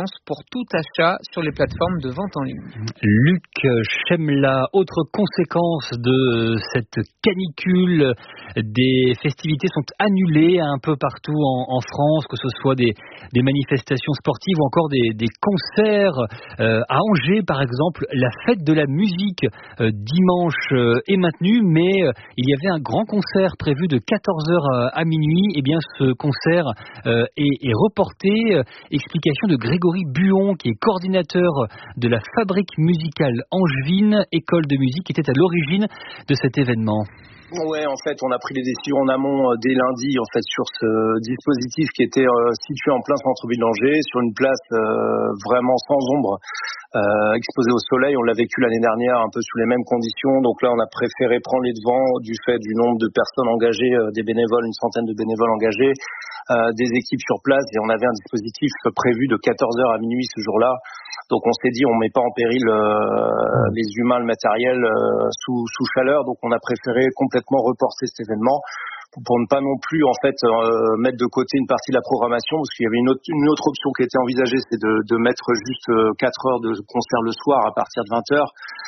France pour tout achat sur les plateformes de vente en ligne. Luc Chemla, autre conséquence de cette canicule, des festivités sont annulées un peu partout en France, que ce soit des manifestations sportives ou encore des concerts. À Angers, par exemple, la fête de la musique dimanche est maintenue, mais il y avait un grand concert prévu de 14h à minuit. Eh bien, ce concert est reporté. Explication de Grégory Buon, qui est coordinateur de la Fabrique musicale angevine, école de musique, qui était à l'origine de cet événement. Ouais, en fait, on a pris les décisions en amont dès lundi, en fait, sur ce dispositif qui était situé en plein centre-ville d'Angers, sur une place vraiment sans ombre, exposée au soleil. On l'a vécu l'année dernière un peu sous les mêmes conditions. Donc là, on a préféré prendre les devants du fait du nombre de personnes engagées, des bénévoles, une centaine de bénévoles engagés, des équipes sur place. Et on avait un dispositif prévu de 14h à minuit ce jour-là. Donc on s'est dit, on met pas en péril les humains, le matériel sous chaleur. Donc on a préféré complètement reporter cet événement pour ne pas non plus en fait mettre de côté une partie de la programmation, parce qu'il y avait une autre option qui était envisagée, c'est de mettre juste 4 heures de concert le soir à partir de 20h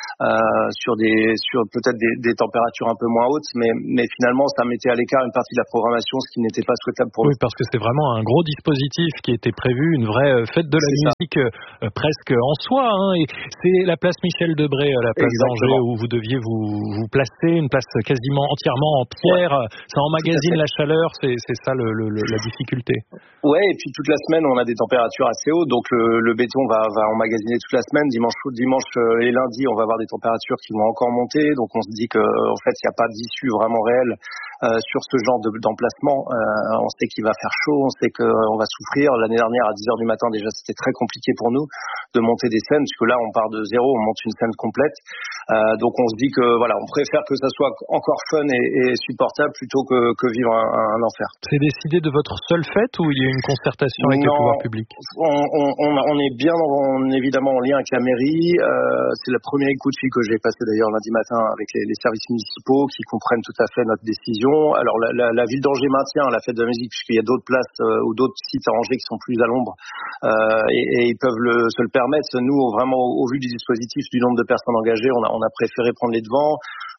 sur peut-être des températures un peu moins hautes, mais finalement ça mettait à l'écart une partie de la programmation, ce qui n'était pas souhaitable pour nous. Oui, parce que c'est vraiment un gros dispositif qui était prévu, une vraie fête de la musique presque en soi, hein, et c'est la place Michel Debré, la place d'Angers, où vous deviez vous placer, une place quasiment entièrement en pierre. Ça emmagasine la chaleur, c'est ça la difficulté. Ouais, et puis toute la semaine on a des températures assez hautes, donc le béton va emmagasiner toute la semaine. Dimanche et lundi on va avoir des températures qui vont encore monter, donc on se dit que en fait il n'y a pas d'issue vraiment réelle sur ce genre d'emplacement. On sait qu'il va faire chaud, on sait qu'on va souffrir. L'année dernière à 10h du matin déjà c'était très compliqué pour nous de monter des scènes, puisque là on part de zéro, on monte une scène complète. Donc on se dit que voilà, on préfère que ça soit encore fun et supportable plutôt que vivre un enfer. C'est décidé de votre seule fête ou il y a une concertation avec le pouvoir public? On est bien évidemment en lien avec la mairie. C'est le premier coup de fil que j'ai passé d'ailleurs lundi matin avec les services municipaux qui comprennent tout à fait notre décision. Alors la ville d'Angers maintient la fête de la musique puisqu'il y a d'autres places ou d'autres sites à Angers qui sont plus à l'ombre et ils peuvent se le permettre. Nous, vraiment au vu du dispositif, du nombre de personnes engagées, on a préféré prendre les devants.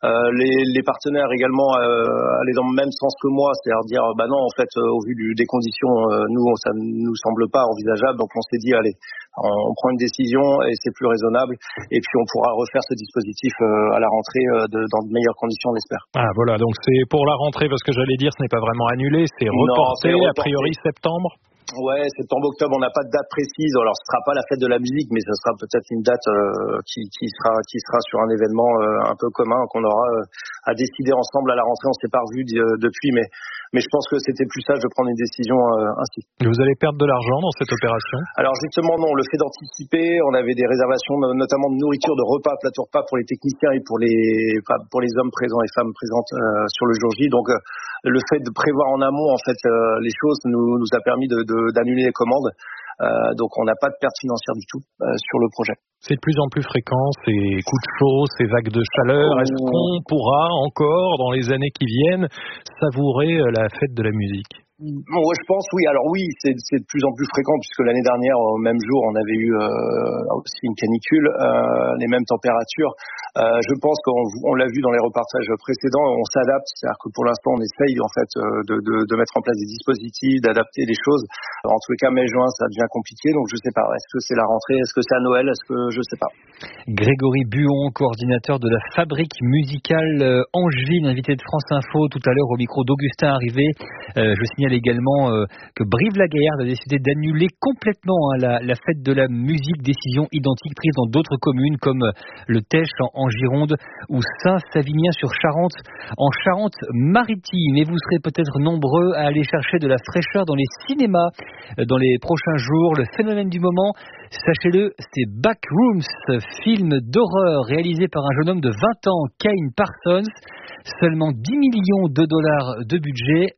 Les partenaires également allaient dans le même sens que moi, c'est-à-dire dire bah non, en fait au vu des conditions, ça nous semble pas envisageable, donc on s'est dit allez, on prend une décision et c'est plus raisonnable, et puis on pourra refaire ce dispositif à la rentrée dans de meilleures conditions, on l'espère. Ah voilà, donc c'est pour la rentrée, parce que j'allais dire ce n'est pas vraiment annulé, c'est reporté, a priori septembre. Ouais, septembre-octobre, on n'a pas de date précise. Alors, ce sera pas la fête de la musique, mais ce sera peut-être une date qui sera sur un événement un peu commun qu'on aura à décider ensemble à la rentrée. On s'est pas revu depuis, mais je pense que c'était plus sage de prendre une décision ainsi. Vous allez perdre de l'argent dans cette opération? Alors justement non, le fait d'anticiper, on avait des réservations notamment de nourriture, de repas, plateau repas pour les techniciens et pour les hommes présents et femmes présentes sur le jour J. Donc le fait de prévoir en amont en fait les choses nous a permis d'annuler les commandes. Donc on n'a pas de perte financière du tout sur le projet. C'est de plus en plus fréquent, ces coups de chaud, ces vagues de chaleur. Est-ce qu'on pourra encore, dans les années qui viennent, savourer la fête de la musique? Ouais, je pense oui. Alors oui, c'est de plus en plus fréquent puisque l'année dernière, au même jour, on avait eu aussi une canicule, les mêmes températures. Je pense qu'on l'a vu dans les reportages précédents, on s'adapte, c'est-à-dire que pour l'instant, on essaye en fait de mettre en place des dispositifs, d'adapter les choses. En tous les cas, mai-juin, ça devient compliqué, donc je sais pas. Est-ce que c'est la rentrée, est-ce que c'est à Noël, est-ce que je sais pas. Grégory Buon, coordinateur de la Fabrique musicale angevine, invité de France Info tout à l'heure au micro d'Augustin Arrivé. Je signale également que Brive-la-Gaillarde a décidé d'annuler complètement la fête de la musique, décision identique prise dans d'autres communes comme le Tech en Gironde ou Saint-Savinien-sur-Charente en Charente-Maritime. Et vous serez peut-être nombreux à aller chercher de la fraîcheur dans les cinémas dans les prochains jours. Le phénomène du moment, sachez-le, c'est Backrooms, film d'horreur réalisé par un jeune homme de 20 ans, Kane Parsons. Seulement 10 millions de dollars de budget,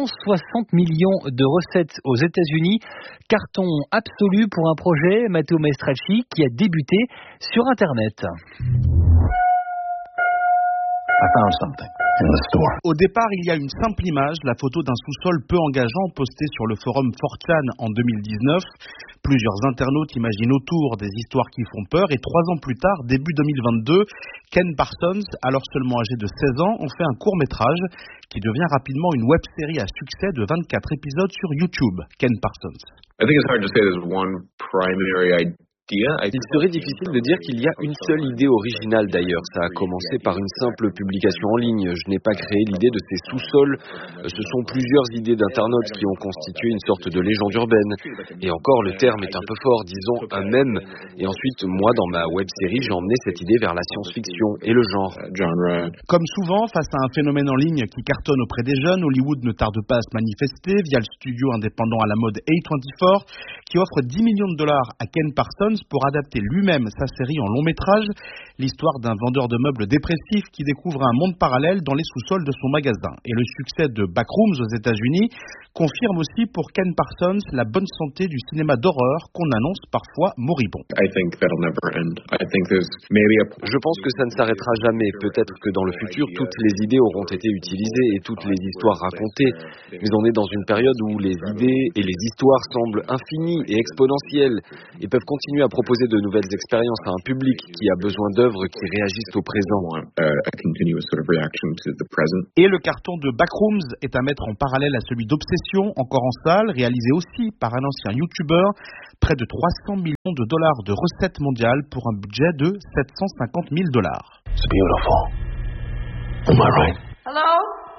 160 millions de recettes aux États-Unis. Carton absolu pour un projet, Matteo Maestracci, qui a débuté sur Internet. I found something. Au départ, il y a une simple image, la photo d'un sous-sol peu engageant postée sur le forum 4chan en 2019. Plusieurs internautes imaginent autour des histoires qui font peur et 3 ans plus tard, début 2022, Ken Parsons, alors seulement âgé de 16 ans, ont fait un court-métrage qui devient rapidement une web-série à succès de 24 épisodes sur YouTube. Ken Parsons. I think it's hard to say there's one primary idea. Il serait difficile de dire qu'il y a une seule idée originale d'ailleurs. Ça a commencé par une simple publication en ligne. Je n'ai pas créé l'idée de ces sous-sols. Ce sont plusieurs idées d'internautes qui ont constitué une sorte de légende urbaine. Et encore, le terme est un peu fort, disons un mème. Et ensuite, moi, dans ma web-série, j'ai emmené cette idée vers la science-fiction et le genre. Comme souvent, face à un phénomène en ligne qui cartonne auprès des jeunes, Hollywood ne tarde pas à se manifester via le studio indépendant à la mode A24, qui offre $10 millions à Ken Parsons pour adapter lui-même sa série en long métrage, l'histoire d'un vendeur de meubles dépressif qui découvre un monde parallèle dans les sous-sols de son magasin. Et le succès de Backrooms aux États-Unis confirme aussi pour Ken Parsons la bonne santé du cinéma d'horreur qu'on annonce parfois moribond. Je pense que ça ne s'arrêtera jamais. Peut-être que dans le futur, toutes les idées auront été utilisées et toutes les histoires racontées. Mais on est dans une période où les idées et les histoires semblent infinies et exponentielles et peuvent continuer à proposer de nouvelles expériences à un public qui a besoin d'œuvres qui réagissent au présent. Et le carton de Backrooms est à mettre en parallèle à celui d'Obsession, encore en salle, réalisé aussi par un ancien YouTuber, près de $300 millions de recettes mondiales pour un budget de $750 000. It's beautiful. Am I right? Hello?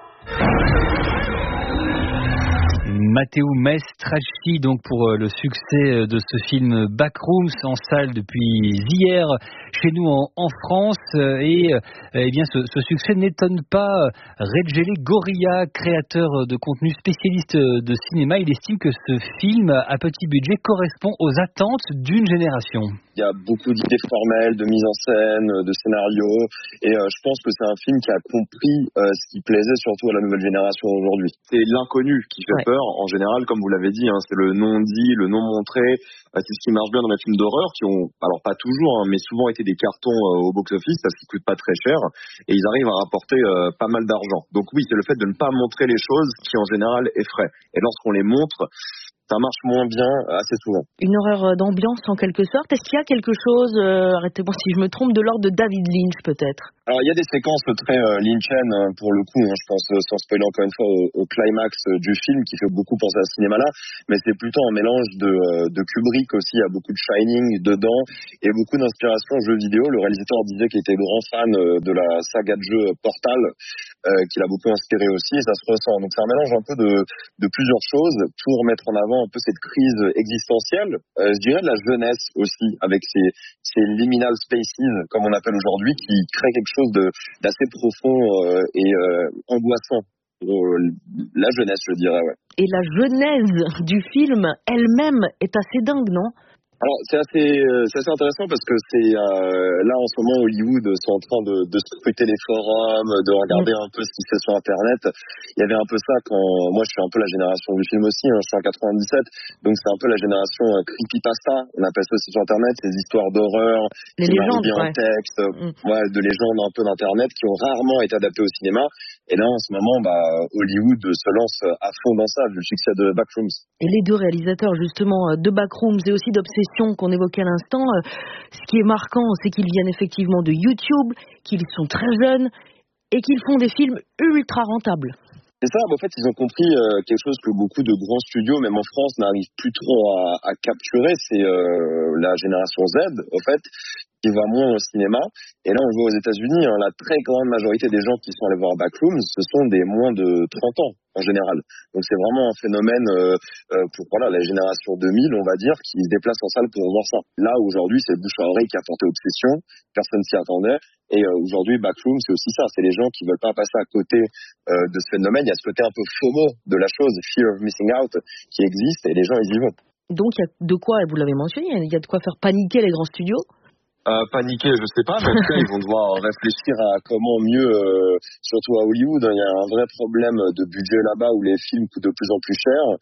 Matteo Maestracchi, donc pour le succès de ce film Backrooms en salle depuis hier chez nous en France, et eh bien ce succès n'étonne pas Rejele Gorilla, créateur de contenu spécialiste de cinéma. Il estime que ce film à petit budget correspond aux attentes d'une génération. Il y a beaucoup d'idées formelles, de mise en scène, de scénario, et je pense que c'est un film qui a compris ce qui plaisait surtout à la nouvelle génération aujourd'hui. C'est l'inconnu qui fait peur en général, comme vous l'avez dit, c'est le non dit, le non montré. C'est ce qui marche bien dans les films d'horreur qui ont, alors pas toujours, mais souvent été des cartons au box-office parce qu'ils coûtent pas très cher et ils arrivent à rapporter pas mal d'argent. Donc oui, c'est le fait de ne pas montrer les choses qui en général effraient. Et lorsqu'on les montre, ça marche moins bien assez souvent. Une horreur d'ambiance en quelque sorte. Est-ce qu'il y a quelque chose, arrêtez-moi si je me trompe, de l'ordre de David Lynch peut-être? Alors il y a des séquences très Lynchiennes pour le coup, je pense sans spoiler encore une fois au climax du film qui fait beaucoup penser à ce cinéma-là, mais c'est plutôt un mélange de Kubrick aussi, il y a beaucoup de Shining dedans et beaucoup d'inspiration jeux vidéo. Le réalisateur disait qu'il était grand fan de la saga de jeux Portal, qui l'a beaucoup inspiré aussi et ça se ressent. Donc c'est un mélange un peu de plusieurs choses pour mettre en avant un peu cette crise existentielle, je dirais de la jeunesse aussi, avec ces liminal spaces, comme on appelle aujourd'hui, qui créent quelque chose d'assez profond et angoissant pour la jeunesse, je dirais. Ouais. Et la genèse du film elle-même est assez dingue, non ? Alors c'est assez intéressant parce que c'est là en ce moment Hollywood sont en train de scruter les forums, de regarder un peu ce qui se fait sur Internet. Il y avait un peu ça quand moi je suis un peu la génération du film aussi, je suis en 97, donc c'est un peu la génération creepypasta, on appelle ça aussi sur Internet, ces histoires d'horreur, les légendes en texte, de légendes un peu d'Internet qui ont rarement été adaptées au cinéma. Et là en ce moment Hollywood se lance à fond dans ça vu le succès de Backrooms. Et les deux réalisateurs justement de Backrooms et aussi d'Obsession qu'on évoquait à l'instant, ce qui est marquant, c'est qu'ils viennent effectivement de YouTube, qu'ils sont très jeunes et qu'ils font des films ultra rentables. C'est ça, en fait, ils ont compris quelque chose que beaucoup de grands studios, même en France, n'arrivent plus trop à capturer, c'est la génération Z, en fait, qui va moins au cinéma. Et là, on voit aux États-Unis, la très grande majorité des gens qui sont allés voir Backrooms, ce sont des moins de 30 ans, en général. Donc c'est vraiment un phénomène pour la génération 2000, on va dire, qui se déplace en salle pour voir ça. Là, aujourd'hui, c'est le bouche à oreille qui a porté Obsession, personne s'y attendait. Et aujourd'hui, Backrooms, c'est aussi ça, c'est les gens qui veulent pas passer à côté de ce phénomène. Il y a ce côté un peu FOMO de la chose, Fear of Missing Out, qui existe, et les gens, ils y vont. Donc il y a de quoi, et vous l'avez mentionné, il y a de quoi faire paniquer les grands studios. Paniquer, je sais pas, mais en tout cas, ils vont devoir réfléchir à comment mieux, surtout à Hollywood, il y a un vrai problème de budget là-bas où les films coûtent de plus en plus cher.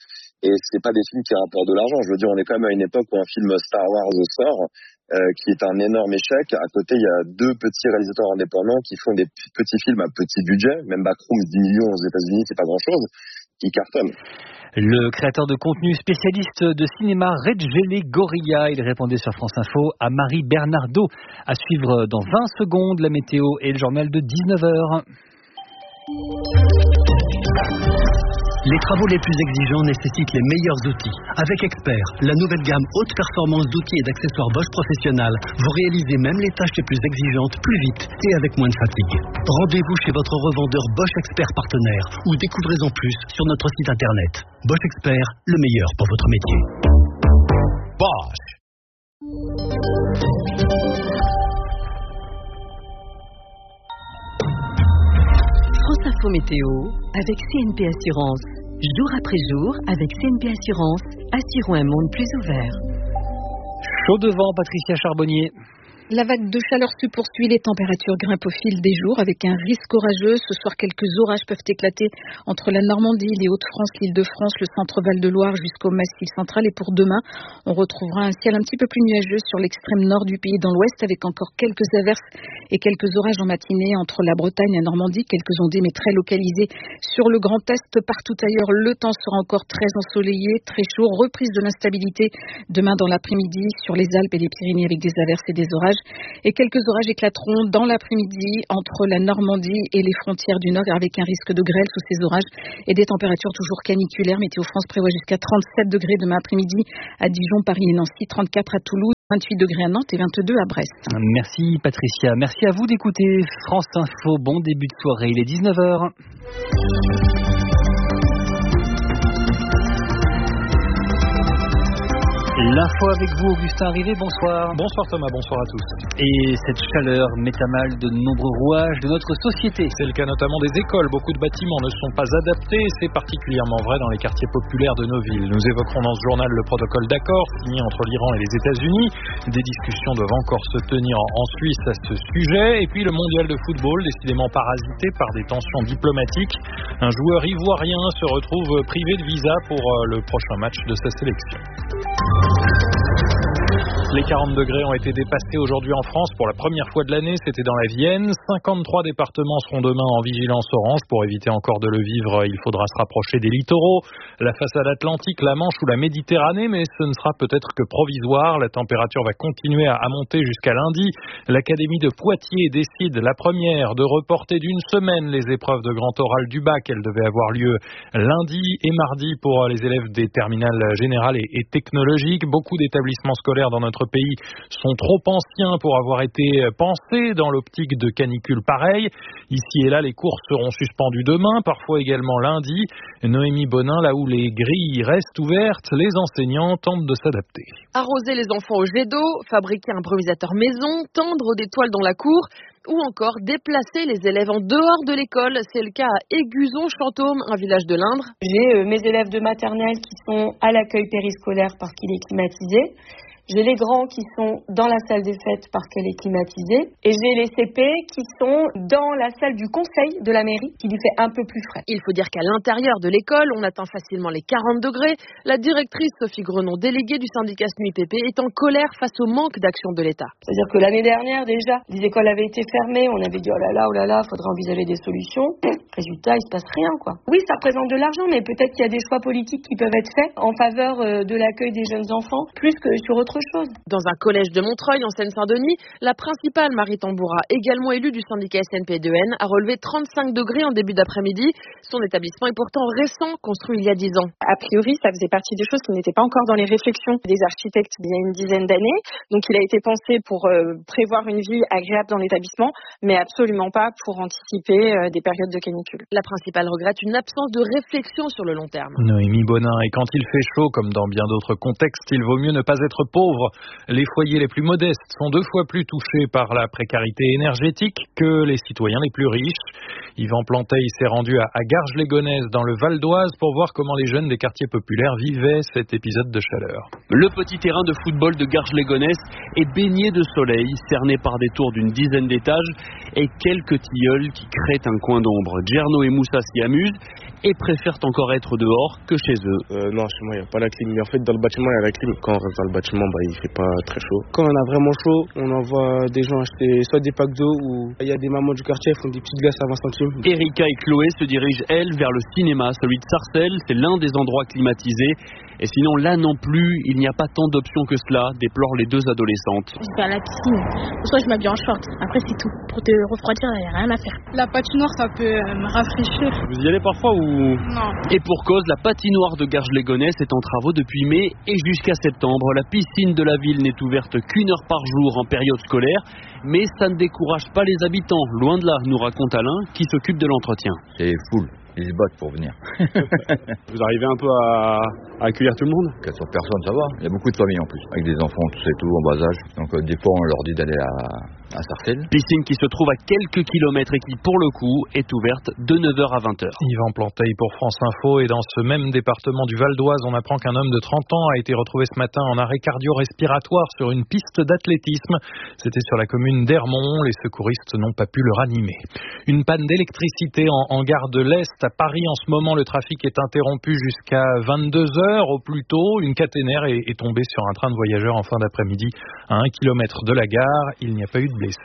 et c'est pas des films qui rapportent de l'argent. Je veux dire, on est quand même à une époque où un film Star Wars sort, qui est un énorme échec. À côté, il y a 2 petits réalisateurs indépendants qui font des petits films à petit budget. Même Backrooms, 10 millions aux États-Unis, c'est pas grand-chose. Qui cartonnent. Le créateur de contenu spécialiste de cinéma, Rejele Gorilla, il répondait sur France Info à Marie Bernardo. À suivre dans 20 secondes, la météo et le journal de 19h. Les travaux les plus exigeants nécessitent les meilleurs outils. Avec Expert, la nouvelle gamme haute performance d'outils et d'accessoires Bosch Professionnel, vous réalisez même les tâches les plus exigeantes plus vite et avec moins de fatigue. Rendez-vous chez votre revendeur Bosch Expert partenaire ou découvrez-en plus sur notre site internet. Bosch Expert, le meilleur pour votre métier. Bosch. France Info Météo avec CNP Assurance. Jour après jour, avec CNP Assurance, assurons un monde plus ouvert. Chaud devant, Patricia Charbonnier. La vague de chaleur se poursuit, les températures grimpent au fil des jours avec un risque orageux. Ce soir, quelques orages peuvent éclater entre la Normandie, les Hauts-de-France, l'Île-de-France, le centre-Val-de-Loire jusqu'au Massif central. Et pour demain, on retrouvera un ciel un petit peu plus nuageux sur l'extrême nord du pays, dans l'ouest, avec encore quelques averses et quelques orages en matinée entre la Bretagne et la Normandie, quelques ondées mais très localisées sur le Grand Est. Partout ailleurs, le temps sera encore très ensoleillé, très chaud, reprise de l'instabilité demain dans l'après-midi sur les Alpes et les Pyrénées avec des averses et des orages. Et quelques orages éclateront dans l'après-midi entre la Normandie et les frontières du Nord avec un risque de grêle sous ces orages et des températures toujours caniculaires. Météo France prévoit jusqu'à 37 degrés demain après-midi à Dijon, Paris et Nancy, 34 à Toulouse, 28 degrés à Nantes et 22 à Brest. Merci Patricia. Merci à vous d'écouter France Info. Bon début de soirée, il est 19h. L'info avec vous, Augustin Rivet, bonsoir. Bonsoir Thomas, bonsoir à tous. Et cette chaleur met à mal de nombreux rouages de notre société. C'est le cas notamment des écoles. Beaucoup de bâtiments ne sont pas adaptés. C'est particulièrement vrai dans les quartiers populaires de nos villes. Nous évoquerons dans ce journal le protocole d'accord signé entre l'Iran et les États-Unis. Des discussions doivent encore se tenir en Suisse à ce sujet. Et puis le mondial de football, décidément parasité par des tensions diplomatiques. Un joueur ivoirien se retrouve privé de visa pour le prochain match de sa sélection. Les 40 degrés ont été dépassés aujourd'hui en France pour la première fois de l'année, c'était dans la Vienne. 53 départements seront demain en vigilance orange. Pour éviter encore de le vivre, il faudra se rapprocher des littoraux, la façade atlantique, la Manche ou la Méditerranée, mais ce ne sera peut-être que provisoire. La température va continuer à monter jusqu'à lundi. L'Académie de Poitiers décide, la première, de reporter d'une semaine les épreuves de grand oral du bac. Elles devaient avoir lieu lundi et mardi pour les élèves des terminales générales et technologiques. Beaucoup d'établissements scolaires dans notre pays sont trop anciens pour avoir été pensés dans l'optique de canicules pareilles. Ici et là, les cours seront suspendus demain, parfois également lundi. Noémie Bonin, là où les grilles restent ouvertes, les enseignants tentent de s'adapter. Arroser les enfants au jet d'eau, fabriquer un brumisateur maison, tendre des toiles dans la cour ou encore déplacer les élèves en dehors de l'école. C'est le cas à Aiguzon-Chantôme, un village de l'Indre. J'ai mes élèves de maternelle qui sont à l'accueil périscolaire parce qu'il est climatisé. J'ai les grands qui sont dans la salle des fêtes parce qu'elle est climatisée. Et j'ai les CP qui sont dans la salle du conseil de la mairie qui lui fait un peu plus frais. Il faut dire qu'à l'intérieur de l'école, on atteint facilement les 40 degrés. La directrice Sophie Grenon, déléguée du syndicat SNUIPP, est en colère face au manque d'action de l'État. C'est-à-dire que l'année dernière, déjà, les écoles avaient été fermées. On avait dit oh là là, faudrait envisager des solutions. Résultat, il se passe rien, quoi. Oui, ça représente de l'argent, mais peut-être qu'il y a des choix politiques qui peuvent être faits en faveur de l'accueil des jeunes enfants, plus que sur autre chose. Dans un collège de Montreuil, en Seine-Saint-Denis, la principale Marie Tamboura, également élue du syndicat SNP2N, a relevé 35 degrés en début d'après-midi. Son établissement est pourtant récent, construit il y a 10 ans. A priori, ça faisait partie des choses qui n'étaient pas encore dans les réflexions des architectes il y a une dizaine d'années. Donc il a été pensé pour prévoir une vie agréable dans l'établissement, mais absolument pas pour anticiper des périodes de canicule. La principale regrette une absence de réflexion sur le long terme. Noémie Bonin, et quand il fait chaud, comme dans bien d'autres contextes, il vaut mieux ne pas être pauvre pauvres. Les foyers les plus modestes sont 2 fois plus touchés par la précarité énergétique que les citoyens les plus riches. Yvan Planteil s'est rendu à Garges-les-Gonesse dans le Val d'Oise pour voir comment les jeunes des quartiers populaires vivaient cet épisode de chaleur. Le petit terrain de football de Garges-les-Gonesse est baigné de soleil, cerné par des tours d'une dizaine d'étages et quelques tilleuls qui créent un coin d'ombre. Djerno et Moussa s'y amusent et préfèrent encore être dehors que chez eux. Non, chez moi il n'y a pas la clim, mais en fait dans le bâtiment il y a la clim. Quand on reste dans le bâtiment, il fait pas très chaud. Quand on a vraiment chaud, on envoie des gens acheter soit des packs d'eau ou il y a des mamans du quartier qui font des petites glaces à 20 centimes. Erika et Chloé se dirigent, elles, vers le cinéma, celui de Sarcelles. C'est l'un des endroits climatisés. Et sinon, là non plus, il n'y a pas tant d'options que cela, déplorent les 2 adolescentes. Je vais à la piscine, soit je m'habille en short. Après, c'est tout. Pour te refroidir, il n'y a rien à faire. La patinoire, ça peut me rafraîchir. Vous y allez parfois ou... Non. Et pour cause, la patinoire de Garges-les-Gonesse est en travaux depuis mai et jusqu'à septembre. La piscine de la ville n'est ouverte qu'1 heure par jour en période scolaire. Mais ça ne décourage pas les habitants. Loin de là, nous raconte Alain, qui s'occupe de l'entretien. C'est full. Ils se battent pour venir. Vous arrivez un peu à accueillir tout le monde? 400 personnes, ça va. Il y a beaucoup de familles en plus, avec des enfants, tout ça et tout, en bas âge. Donc des fois, on leur dit d'aller à Sarcelles. Piscine qui se trouve à quelques kilomètres et qui, pour le coup, est ouverte de 9h à 20h. Yvan Planteil pour France Info. Et dans ce même département du Val d'Oise, on apprend qu'un homme de 30 ans a été retrouvé ce matin en arrêt cardio-respiratoire sur une piste d'athlétisme. C'était sur la commune d'Hermont. Les secouristes n'ont pas pu le ranimer. Une panne d'électricité en gare de l'Est. À Paris, en ce moment, le trafic est interrompu jusqu'à 22h au plus tôt. Une caténaire est tombée sur un train de voyageurs en fin d'après-midi à 1 km de la gare. Il n'y a pas eu de blessés.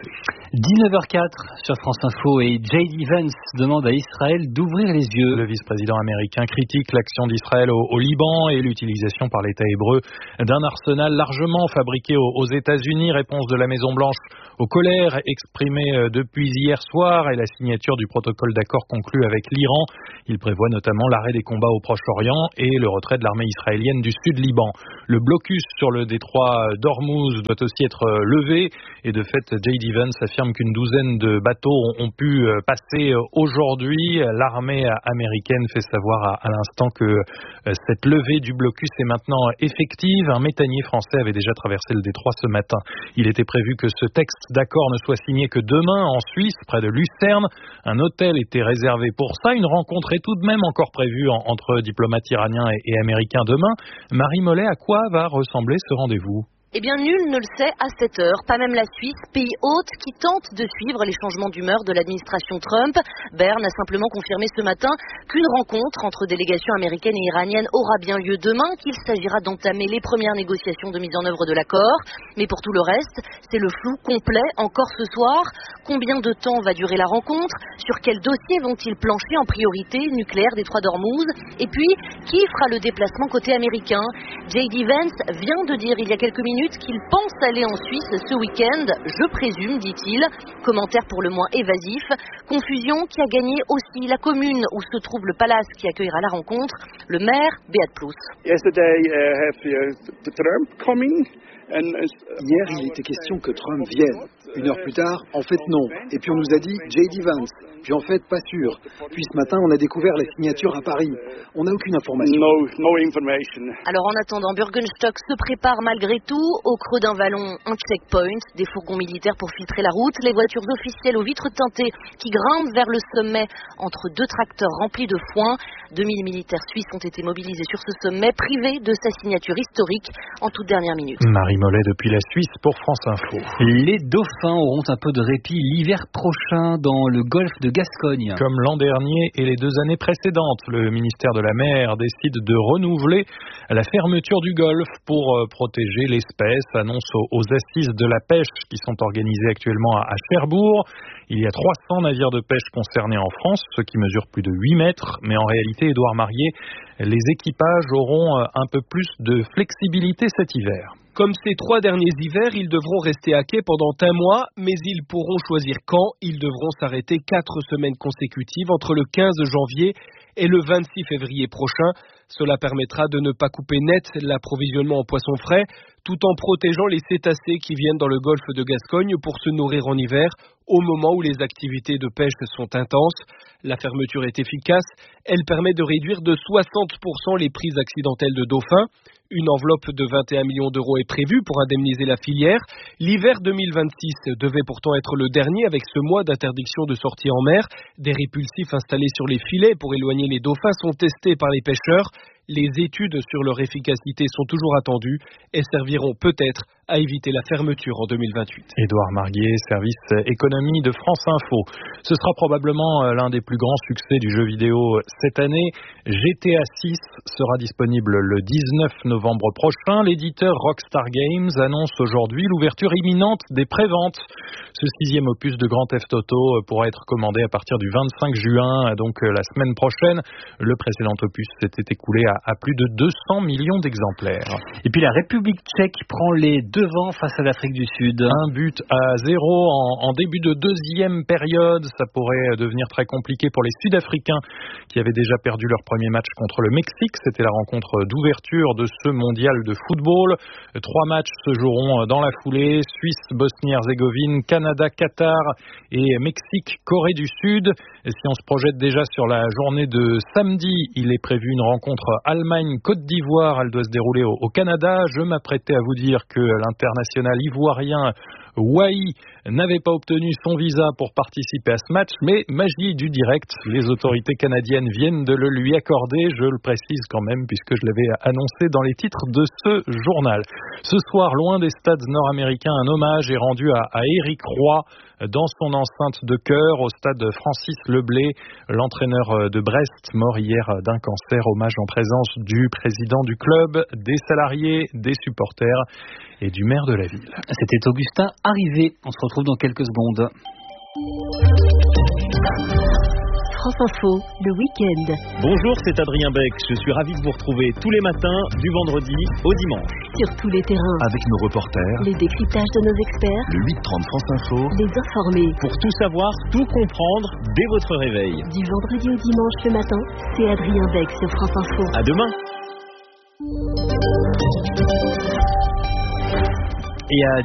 19h04 sur France Info et J.D. Vance demande à Israël d'ouvrir les yeux. Le vice-président américain critique l'action d'Israël au Liban et l'utilisation par l'État hébreu d'un arsenal largement fabriqué aux États-Unis. Réponse de la Maison-Blanche aux colères exprimées depuis hier soir et la signature du protocole d'accord conclu avec l'Iran. Il prévoit notamment l'arrêt des combats au Proche-Orient et le retrait de l'armée israélienne du Sud-Liban. Le blocus sur le détroit d'Ormuz doit aussi être levé et de fait, J.D. Vance affirme qu'une douzaine de bateaux ont pu passer aujourd'hui. L'armée américaine fait savoir à l'instant que cette levée du blocus est maintenant effective. Un méthanier français avait déjà traversé le détroit ce matin. Il était prévu que ce texte d'accord ne soit signé que demain en Suisse, près de Lucerne. Un hôtel était réservé pour ça. Une rencontre est tout de même encore prévue entre diplomates iraniens et américains demain. Marie Mollet, à quoi va ressembler ce rendez-vous ? Eh bien, nul ne le sait à cette heure, pas même la Suisse, pays hôte qui tente de suivre les changements d'humeur de l'administration Trump. Berne a simplement confirmé ce matin qu'une rencontre entre délégations américaines et iraniennes aura bien lieu demain, qu'il s'agira d'entamer les premières négociations de mise en œuvre de l'accord. Mais pour tout le reste, c'est le flou complet encore ce soir. Combien de temps va durer la rencontre? Sur quels dossiers vont-ils plancher en priorité? Nucléaire, détroit d'Ormuz? Et puis, qui fera le déplacement côté américain? J.D. Vance vient de dire il y a quelques minutes qu'il pense aller en Suisse ce week-end, je présume, dit-il. Commentaire pour le moins évasif. Confusion qui a gagné aussi la commune où se trouve le palace qui accueillera la rencontre. Le maire, Beat Plus. Hier, il était question que Trump vienne. 1 heure plus tard, en fait non. Et puis on nous a dit J.D. Vance. Puis en fait, pas sûr. Puis ce matin, on a découvert la signature à Paris. On n'a aucune information. Alors en attendant, Bürgenstock se prépare malgré tout. Au creux d'un vallon, un checkpoint, des fourgons militaires pour filtrer la route, les voitures officielles aux vitres teintées qui grimpent vers le sommet entre 2 tracteurs remplis de foin. 2000 militaires suisses ont été mobilisés sur ce sommet, privés de sa signature historique en toute dernière minute. Marie Mollet depuis la Suisse pour France Info. Les dauphins auront un peu de répit l'hiver prochain dans le golfe de Gascogne. Comme l'an dernier et les 2 années précédentes, le ministère de la Mer décide de renouveler la fermeture du golfe pour protéger l'espèce. Annonce aux assises de la pêche qui sont organisées actuellement à Cherbourg. Il y a 300 navires de pêche concernés en France, ceux qui mesurent plus de 8 mètres. Mais en réalité, Édouard Marié, les équipages auront un peu plus de flexibilité cet hiver. Comme ces 3 derniers hivers, ils devront rester à quai pendant 1 mois, mais ils pourront choisir quand. Ils devront s'arrêter 4 semaines consécutives entre le 15 janvier et le 26 février prochain. Cela permettra de ne pas couper net l'approvisionnement en poissons frais, tout en protégeant les cétacés qui viennent dans le golfe de Gascogne pour se nourrir en hiver, au moment où les activités de pêche sont intenses. La fermeture est efficace. Elle permet de réduire de 60% les prises accidentelles de dauphins. Une enveloppe de 21 millions d'euros est prévue pour indemniser la filière. L'hiver 2026 devait pourtant être le dernier avec ce mois d'interdiction de sortie en mer. Des répulsifs installés sur les filets pour éloigner les dauphins sont testés par les pêcheurs. Les études sur leur efficacité sont toujours attendues et serviront peut-être à éviter la fermeture en 2028. Édouard Marguier, service économie de France Info. Ce sera probablement l'un des plus grands succès du jeu vidéo cette année. GTA 6 sera disponible le 19 novembre prochain. L'éditeur Rockstar Games annonce aujourd'hui l'ouverture imminente des préventes. Ce 6e opus de Grand Theft Auto pourra être commandé à partir du 25 juin, donc la semaine prochaine. Le précédent opus s'était écoulé à plus de 200 millions d'exemplaires. Et puis la République tchèque prend les devants face à l'Afrique du Sud. 1-0 en début de deuxième période. Ça pourrait devenir très compliqué pour les Sud-Africains qui avaient déjà perdu leur premier match contre le Mexique. C'était la rencontre d'ouverture de ce mondial de football. 3 matchs se joueront dans la foulée. Suisse, Bosnie-Herzégovine, Canada, Qatar et Mexique, Corée du Sud. Et si on se projette déjà sur la journée de samedi, il est prévu une rencontre Allemagne-Côte d'Ivoire. Elle doit se dérouler au Canada. Je m'apprêtais à vous dire que l'international ivoirien Wai n'avait pas obtenu son visa pour participer à ce match, mais magie du direct, les autorités canadiennes viennent de le lui accorder, je le précise quand même puisque je l'avais annoncé dans les titres de ce journal. Ce soir, loin des stades nord-américains, un hommage est rendu à Éric Roy dans son enceinte de cœur au stade Francis Leblé, l'entraîneur de Brest, mort hier d'un cancer. Hommage en présence du président du club, des salariés, des supporters et du maire de la ville. C'était Augustin Arrivé. On se retrouve dans quelques secondes. France Info, le week-end. Bonjour, c'est Adrien Beck. Je suis ravi de vous retrouver tous les matins, du vendredi au dimanche. Sur tous les terrains. Avec nos reporters. Les décryptages de nos experts. Le 8-30 France Info. Les informés. Pour tout savoir, tout comprendre dès votre réveil. Du vendredi au dimanche le matin, c'est Adrien Beck sur France Info. À demain. Et à